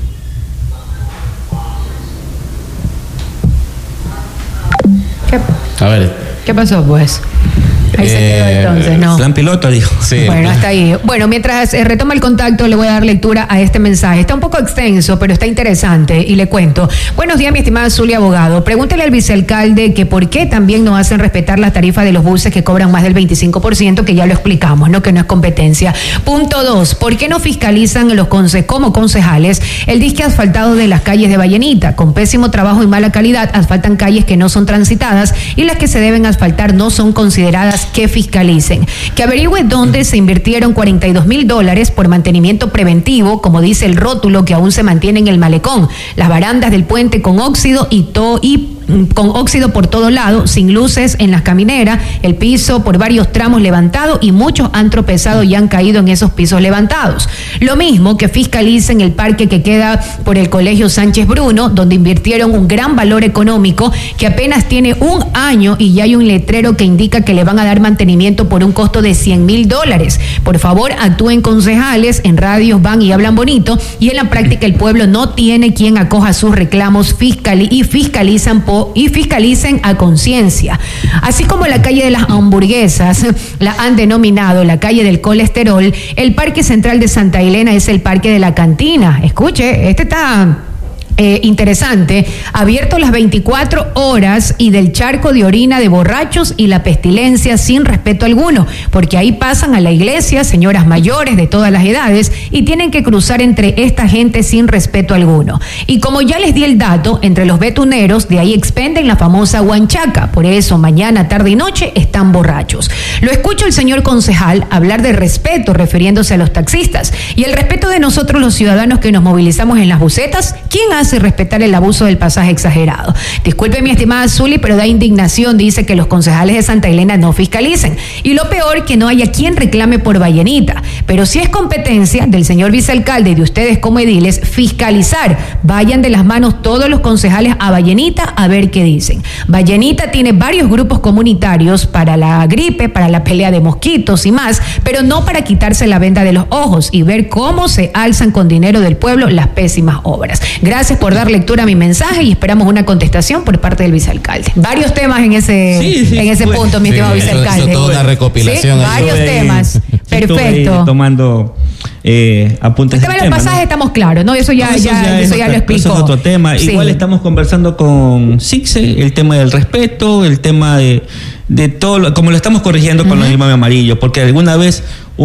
¿Qué? A ver. ¿Qué pasó, pues? Ahí eh, se quedó entonces, ¿no? Plan piloto, dijo. Sí. Bueno, hasta ahí. Bueno, mientras eh, retoma el contacto, le voy a dar lectura a este mensaje. Está un poco extenso, pero está interesante y le cuento. Buenos días, mi estimada Zulia, abogado. Pregúntele al vicealcalde que por qué también no hacen respetar las tarifas de los buses que cobran más del veinticinco por ciento, que ya lo explicamos, ¿no? Que no es competencia. Punto dos. ¿Por qué no fiscalizan los conce como concejales el disque asfaltado de las calles de Vallenita? Con pésimo trabajo y mala calidad, asfaltan calles que no son transitadas y las que se deben asfaltar no son consideradas. Que fiscalicen, que averigüe dónde se invirtieron cuarenta y dos mil dólares por mantenimiento preventivo, como dice el rótulo que aún se mantiene en el malecón, las barandas del puente con óxido y todo y con óxido por todo lado, sin luces en las camineras, el piso por varios tramos levantado y muchos han tropezado y han caído en esos pisos levantados. Lo mismo que fiscalicen el parque que queda por el Colegio Sánchez Bruno, donde invirtieron un gran valor económico que apenas tiene un año y ya hay un letrero que indica que le van a dar mantenimiento por un costo de cien mil dólares. Por favor, actúen concejales, en radios van y hablan bonito y en la práctica el pueblo no tiene quien acoja sus reclamos fiscal y fiscalizan por y fiscalicen a conciencia. Así como la calle de las hamburguesas la han denominado la calle del colesterol, el Parque Central de Santa Elena es el Parque de la Cantina. Escuche, este está Eh, interesante, abierto las veinticuatro horas y del charco de orina de borrachos y la pestilencia sin respeto alguno, porque ahí pasan a la iglesia señoras mayores de todas las edades y tienen que cruzar entre esta gente sin respeto alguno. Y como ya les di el dato, entre los betuneros de ahí expenden la famosa huanchaca, por eso mañana, tarde y noche están borrachos. Lo escucho el señor concejal hablar de respeto refiriéndose a los taxistas y el respeto de nosotros los ciudadanos que nos movilizamos en las busetas. ¿Quién hace y respetar el abuso del pasaje exagerado? Disculpe mi estimada Zuli, pero da indignación, dice, que los concejales de Santa Elena no fiscalicen. Y lo peor, que no haya quien reclame por Vallenita. Pero si es competencia del señor vicealcalde y de ustedes como ediles, fiscalizar. Vayan de las manos todos los concejales a Vallenita a ver qué dicen. Vallenita tiene varios grupos comunitarios para la gripe, para la pelea de mosquitos y más, pero no para quitarse la venda de los ojos y ver cómo se alzan con dinero del pueblo las pésimas obras. Gracias por dar lectura a mi mensaje y esperamos una contestación por parte del vicealcalde. Varios temas en ese, sí, sí, en ese pues, punto, mi sí, estimado vicealcalde. Eso, eso toda una recopilación. ¿Sí? Varios estuve, temas. Perfecto. Tomando eh, apuntes. El tema de los pasajes, ¿no? Estamos claros, ¿no? Eso ya, no, eso ya, ya, eso ya otra, lo explicó. Eso es otro tema. Sí. Igual estamos conversando con SICSE, el tema del respeto, el tema de, de todo, lo, como lo estamos corrigiendo con uh-huh. los uniformes amarillos, porque alguna vez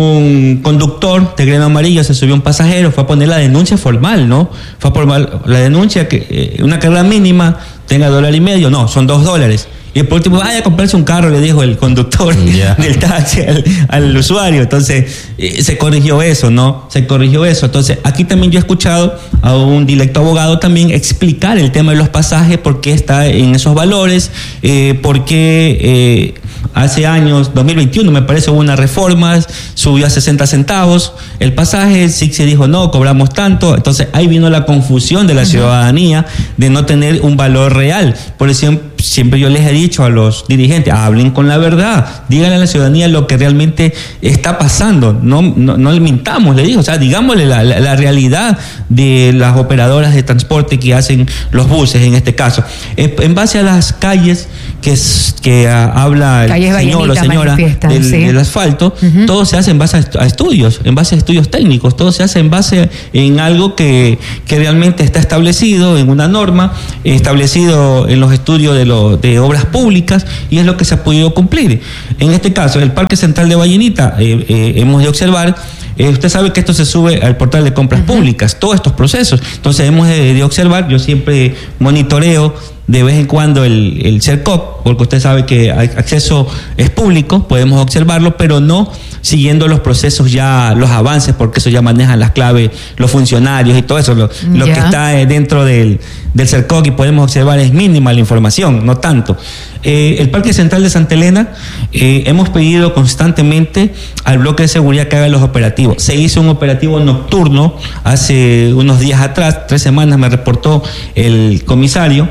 un conductor de gremio amarillo se subió a un pasajero, fue a poner la denuncia formal, ¿no? Fue a poner la denuncia que eh, una carga mínima tenga dólar y medio, no, son dos dólares. Y por último, vaya a comprarse un carro, le dijo el conductor yeah. del taxi al, al usuario. Entonces, eh, se corrigió eso, ¿no? Se corrigió eso. Entonces, aquí también yo he escuchado a un directo abogado también explicar el tema de los pasajes, por qué está en esos valores, eh, por qué eh, hace años, dos mil veintiuno me parece, hubo una reforma, subió a sesenta centavos el pasaje, SICSE dijo no, cobramos tanto. Entonces, ahí vino la confusión de la uh-huh. ciudadanía de no tener un valor real. Por ejemplo, siempre yo les he dicho a los dirigentes, hablen con la verdad, díganle a la ciudadanía lo que realmente está pasando, no, no, no le mintamos, le digo, o sea, digámosle la, la, la realidad de las operadoras de transporte que hacen los buses en este caso. En base a las calles que, que uh, habla el calles señor o señora del, ¿sí? del asfalto, uh-huh. todo se hace en base a estudios, en base a estudios técnicos, todo se hace en base en algo que, que realmente está establecido en una norma, establecido en los estudios de de obras públicas, y es lo que se ha podido cumplir. En este caso, el Parque Central de Vallenita, eh, eh, hemos de observar, eh, usted sabe que esto se sube al portal de compras uh-huh. públicas, todos estos procesos, entonces hemos de, de observar, yo siempre monitoreo de vez en cuando el, el CERCOP, porque usted sabe que acceso es público, podemos observarlo, pero no siguiendo los procesos ya, los avances, porque eso ya manejan las claves, los funcionarios y todo eso, lo, lo que está dentro del, del CERCOP y podemos observar es mínima la información, no tanto. Eh, el Parque Central de Santa Elena, eh, hemos pedido constantemente al bloque de seguridad que haga los operativos. Se hizo un operativo nocturno hace unos días atrás, tres semanas me reportó el comisario,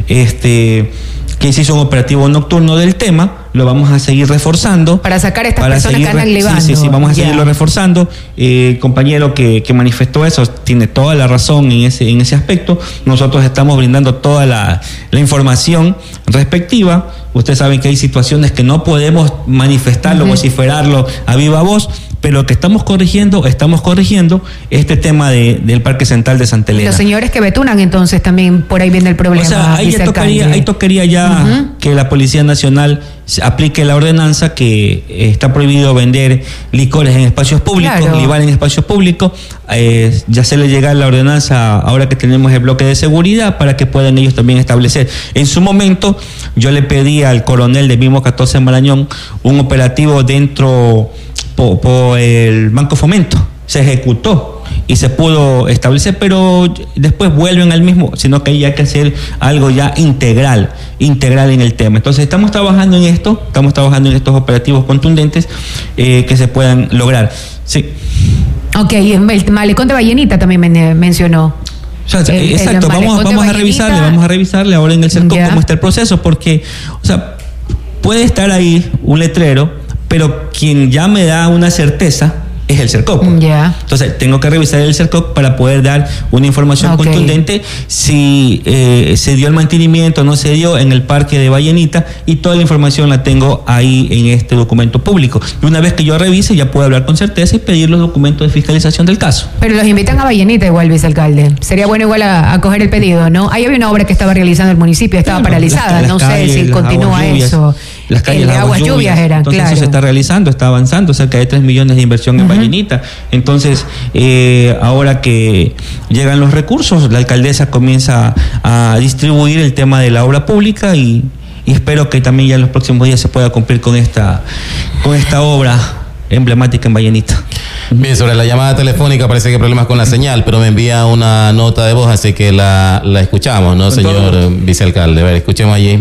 este, que se hizo un operativo nocturno del tema. Lo vamos a seguir reforzando. Para sacar a estas personas seguir, que andan levando. Sí, sí, sí, vamos a yeah. seguirlo reforzando. Eh, el compañero que, que manifestó eso tiene toda la razón en ese, en ese aspecto. Nosotros estamos brindando toda la, la información respectiva. Ustedes saben que hay situaciones que no podemos manifestarlo, uh-huh. vociferarlo a viva voz, pero que estamos corrigiendo, estamos corrigiendo este tema de, del Parque Central de Santa Elena. Los señores que vetunan, entonces, también por ahí viene el problema. O sea, ahí, tocaría, ahí tocaría ya uh-huh. que la Policía Nacional aplique la ordenanza que eh, está prohibido vender licores en espacios públicos, claro. libar en espacios públicos. Eh, ya se le llega la ordenanza ahora que tenemos el bloque de seguridad para que puedan ellos también establecer. En su momento, yo le pedí al coronel de Mismo catorce Marañón un operativo dentro por, por el Banco Fomento. Se ejecutó y se pudo establecer, pero después vuelven al mismo, sino que hay que hacer algo ya integral, integral en el tema. Entonces estamos trabajando en esto, estamos trabajando en estos operativos contundentes eh, que se puedan lograr. Sí. Ok, el malecón de Vallenita también me mencionó. O sea, el, exacto, el vamos, vamos a revisarle, vamos a revisarle ahora en el CERCOP cómo está el proceso, porque, o sea, puede estar ahí un letrero, pero quien ya me da una certeza es el CERCOC. Ya. Yeah. Entonces, tengo que revisar el CERCOC para poder dar una información okay. contundente si eh, se dio el mantenimiento o no se dio en el parque de Vallenita, y toda la información la tengo ahí en este documento público. Y una vez que yo revise, ya puedo hablar con certeza y pedir los documentos de fiscalización del caso. Pero los invitan a Vallenita igual, vicealcalde. Sería bueno igual a, a coger el pedido, ¿no? Ahí había una obra que estaba realizando el municipio, estaba claro, paralizada, las, las no calles, sé si continúa eso. Las calles, el de las aguas lluvias, lluvias eran, entonces claro. eso se está realizando, está avanzando, cerca de tres millones de inversión en uh-huh. Vallenita. Entonces, eh, ahora que llegan los recursos, la alcaldesa comienza a distribuir el tema de la obra pública y, y espero que también ya en los próximos días se pueda cumplir con esta, con esta obra emblemática en Vallenita. Bien, sobre la llamada telefónica parece que hay problemas con la señal, pero me envía una nota de voz, así que la, la escuchamos, ¿no, señor todo? Vicealcalde? A ver, escuchemos allí.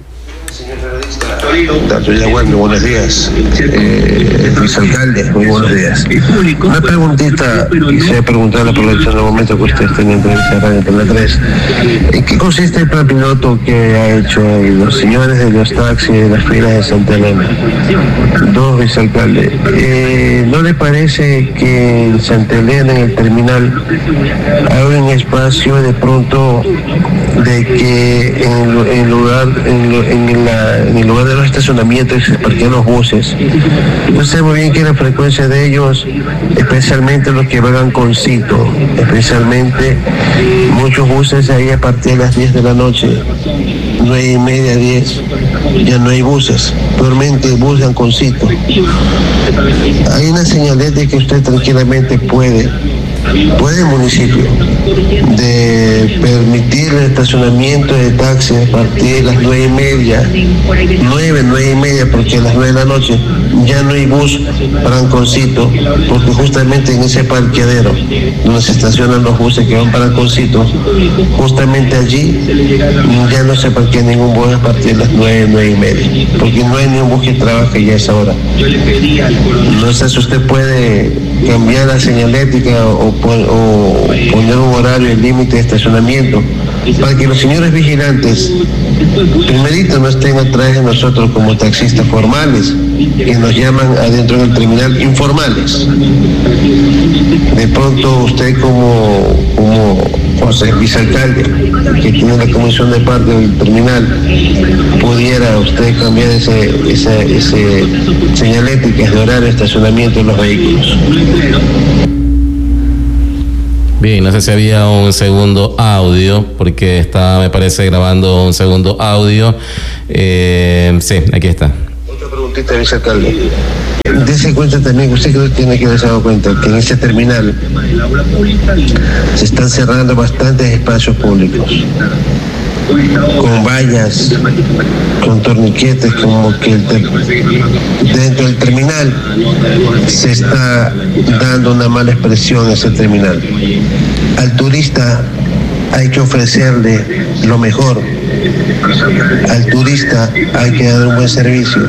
Tanto ya bueno, buenos días, eh, vicealcalde, muy buenos días. Una preguntita, quisiera preguntarle, aprovechando el momento que usted está en entrevista de Radio Antena tres, ¿en qué consiste el plan piloto que ha hecho los señores de los taxis de las filas de Santa Elena? Dos, vicealcalde, eh, ¿no le parece que en Santa Elena, en el terminal, hay un espacio de pronto de que en, en lugar en, en, la, en el lugar de los estacionamientos se parquean los buses? No sé muy bien que la frecuencia de ellos, especialmente los que van con Cito, especialmente muchos buses ahí a partir de las diez de la noche, nueve y media, diez, ya no hay buses, peormente buses con Cito. Hay una señaleta que usted tranquilamente puede puede el municipio de permitir el estacionamiento de taxis a partir de las nueve y media, nueve, nueve y media, porque a las nueve de la noche ya no hay bus para Anconcito, porque justamente en ese parqueadero donde se estacionan los buses que van para Anconcito, justamente allí ya no se parquea ningún bus a partir de las nueve, nueve y media, porque no hay ningún bus que trabaje ya a esa hora. No sé si usted puede cambiar la señalética o, o poner un horario y límite de estacionamiento para que los señores vigilantes primerito no estén atrás de nosotros como taxistas formales, que nos llaman adentro del terminal informales. De pronto usted como, como José vicealcalde, que tiene la comisión de parte del terminal, pudiera usted cambiar ese, ese, ese señalética de horario de estacionamiento de los vehículos. Bien, no sé si había un segundo audio, porque está, me parece, grabando un segundo audio. Eh, sí, aquí está. Otra preguntita, vicealcalde. Dese cuenta también, usted creo que tiene que haberse dado cuenta que en este terminal se están cerrando bastantes espacios públicos, con vallas, con torniquetes, como que el ter- dentro del terminal se está dando una mala expresión a ese terminal. Al turista hay que ofrecerle lo mejor. Al turista hay que dar un buen servicio,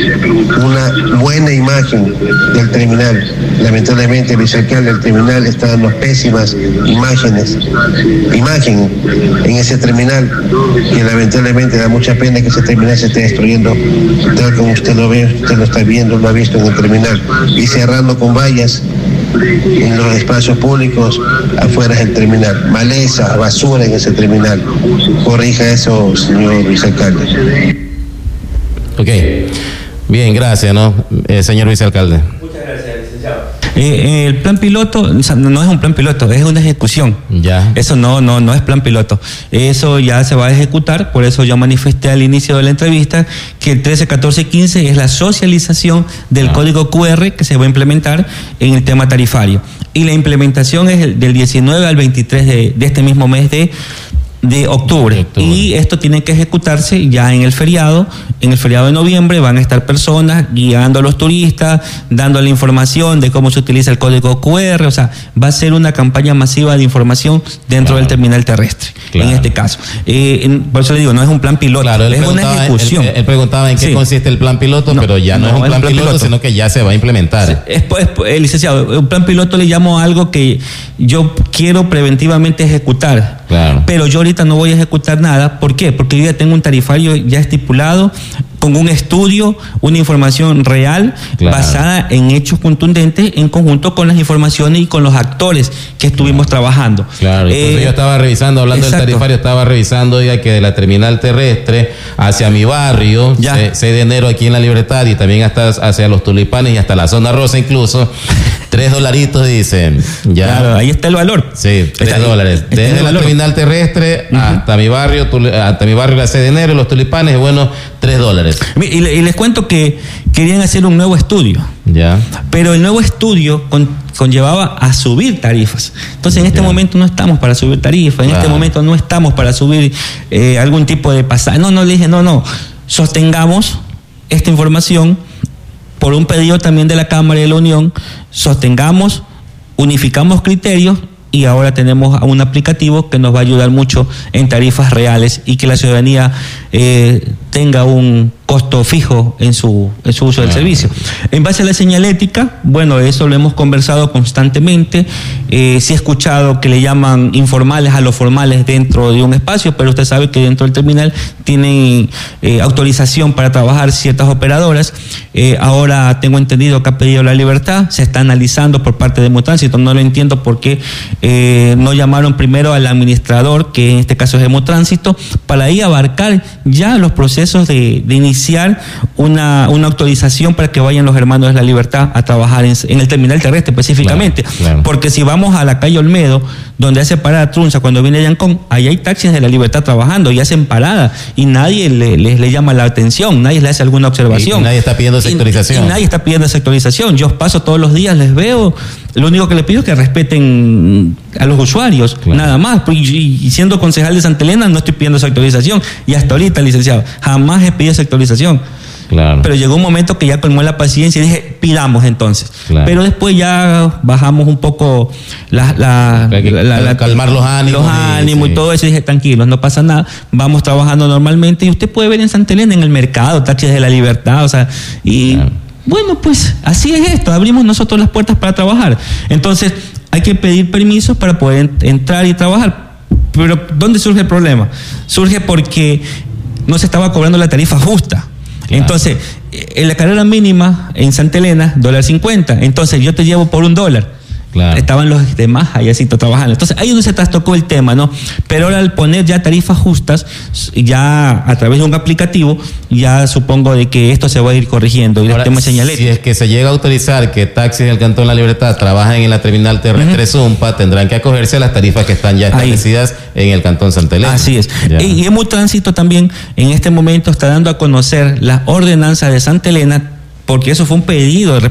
una buena imagen del terminal. Lamentablemente el vicealcalde del terminal está dando pésimas imágenes, imagen en ese terminal, que lamentablemente da mucha pena que ese terminal se esté destruyendo, tal como usted lo ve, usted lo está viendo, lo ha visto en el terminal, y cerrando con vallas en los espacios públicos afuera del terminal, maleza, basura en ese terminal. Corrija eso, señor vicealcalde. Ok, bien, gracias, ¿no? Eh, señor vicealcalde. Muchas gracias, licenciado. Eh, el plan piloto, o sea, no es un plan piloto, es una ejecución. Ya. Eso no, no, no es plan piloto. Eso ya se va a ejecutar, por eso yo manifesté al inicio de la entrevista que el trece, catorce, quince es la socialización del ah. código cu erre que se va a implementar en el tema tarifario. Y la implementación es el, del diecinueve al veintitrés de, de este mismo mes de de octubre. de octubre. Y esto tiene que ejecutarse ya en el feriado. En el feriado de noviembre van a estar personas guiando a los turistas, dando la información de cómo se utiliza el código cu erre. O sea, va a ser una campaña masiva de información dentro claro. del terminal terrestre, claro. en este caso. Eh, en, por eso le digo, no es un plan piloto, claro, es una ejecución. Él, él preguntaba en qué sí. consiste el plan piloto, no, pero ya no, no es un plan, plan piloto, piloto, sino que ya se va a implementar. Es, es, es, licenciado, un plan piloto le llamo a algo que yo quiero preventivamente ejecutar. Claro. Pero yo ahorita no voy a ejecutar nada. ¿Por qué? Porque yo ya tengo un tarifario ya estipulado con un estudio, una información real, claro, basada en hechos contundentes en conjunto con las informaciones y con los actores que estuvimos claro. trabajando. Claro, eh, yo estaba revisando, hablando exacto. del tarifario, estaba revisando ya que de la terminal terrestre hacia mi barrio, seis de enero aquí en La Libertad y también hasta hacia los Tulipanes y hasta la zona rosa incluso, tres dolaritos dicen. Ya. Claro, ahí está el valor. Sí, tres dólares. Desde la terminal terrestre uh-huh. hasta mi barrio, hasta mi barrio la seis de enero, los Tulipanes, bueno, tres dólares. Y, y les cuento que querían hacer un nuevo estudio. Ya. Pero el nuevo estudio con, conllevaba a subir tarifas. Entonces en este ya. momento no estamos para subir tarifas, en claro. este momento no estamos para subir eh, algún tipo de pasaje. No, no, le dije, no, no, sostengamos esta información por un pedido también de la Cámara y de la Unión, sostengamos, unificamos criterios y ahora tenemos un aplicativo que nos va a ayudar mucho en tarifas reales y que la ciudadanía eh, tenga un costo fijo en su, en su uso del servicio. En base a la señalética, bueno, eso lo hemos conversado constantemente. Eh, sí he escuchado que le llaman informales a los formales dentro de un espacio, pero usted sabe que dentro del terminal tienen eh, autorización para trabajar ciertas operadoras. Eh, ahora tengo entendido que ha pedido La Libertad, se está analizando por parte de Hemotránsito. No lo entiendo por qué eh, no llamaron primero al administrador, que en este caso es Hemotránsito, para ahí abarcar ya los procesos de, de iniciar una, una autorización para que vayan los hermanos de La Libertad a trabajar en, en el terminal terrestre específicamente. Claro, claro. Porque si vamos a la calle Olmedo, donde hace parada Trunza cuando viene Yancón, ahí hay taxis de La Libertad trabajando y hacen parada y nadie le, le, le llama la atención, nadie le hace alguna observación. Y, y nadie está pidiendo sectorización. Y, y nadie está pidiendo sectorización. Yo paso todos los días, les veo, lo único que les pido es que respeten a los usuarios, claro. nada más. Y, y siendo concejal de Santa Elena no estoy pidiendo sectorización y hasta ahorita, licenciado, jamás he pedido sectorización. Claro. Pero llegó un momento que ya colmó la paciencia y dije, pidamos entonces. Claro. Pero después ya bajamos un poco la, la, la, la, la calmar los ánimos. Los ánimos y, sí. y todo eso. Y dije, tranquilos, no pasa nada. Vamos trabajando normalmente. Y usted puede ver en Santa Elena, en el mercado, taxis de La Libertad, o sea, y claro. bueno, pues así es esto. Abrimos nosotros las puertas para trabajar. Entonces, hay que pedir permisos para poder entrar y trabajar. Pero, ¿dónde surge el problema? Surge porque no se estaba cobrando la tarifa justa. Claro. Entonces, en la carrera mínima en Santa Elena, dólar cincuenta. Entonces, yo te llevo por un dólar. Claro. Estaban los demás allá trabajando. Entonces, ahí es donde se trastocó el tema, ¿no? Pero ahora al poner ya tarifas justas, ya a través de un aplicativo, ya supongo de que esto se va a ir corrigiendo. Y ahora, el tema señalético. Si es que se llega a autorizar que taxis del Cantón La Libertad trabajen en la terminal terrestre uh-huh. Zumpa, tendrán que acogerse a las tarifas que están ya establecidas ahí. En el Cantón Santa Elena. Así es. Ya. Y, y Hemotránsito también en este momento está dando a conocer la ordenanza de Santa Elena, porque eso fue un pedido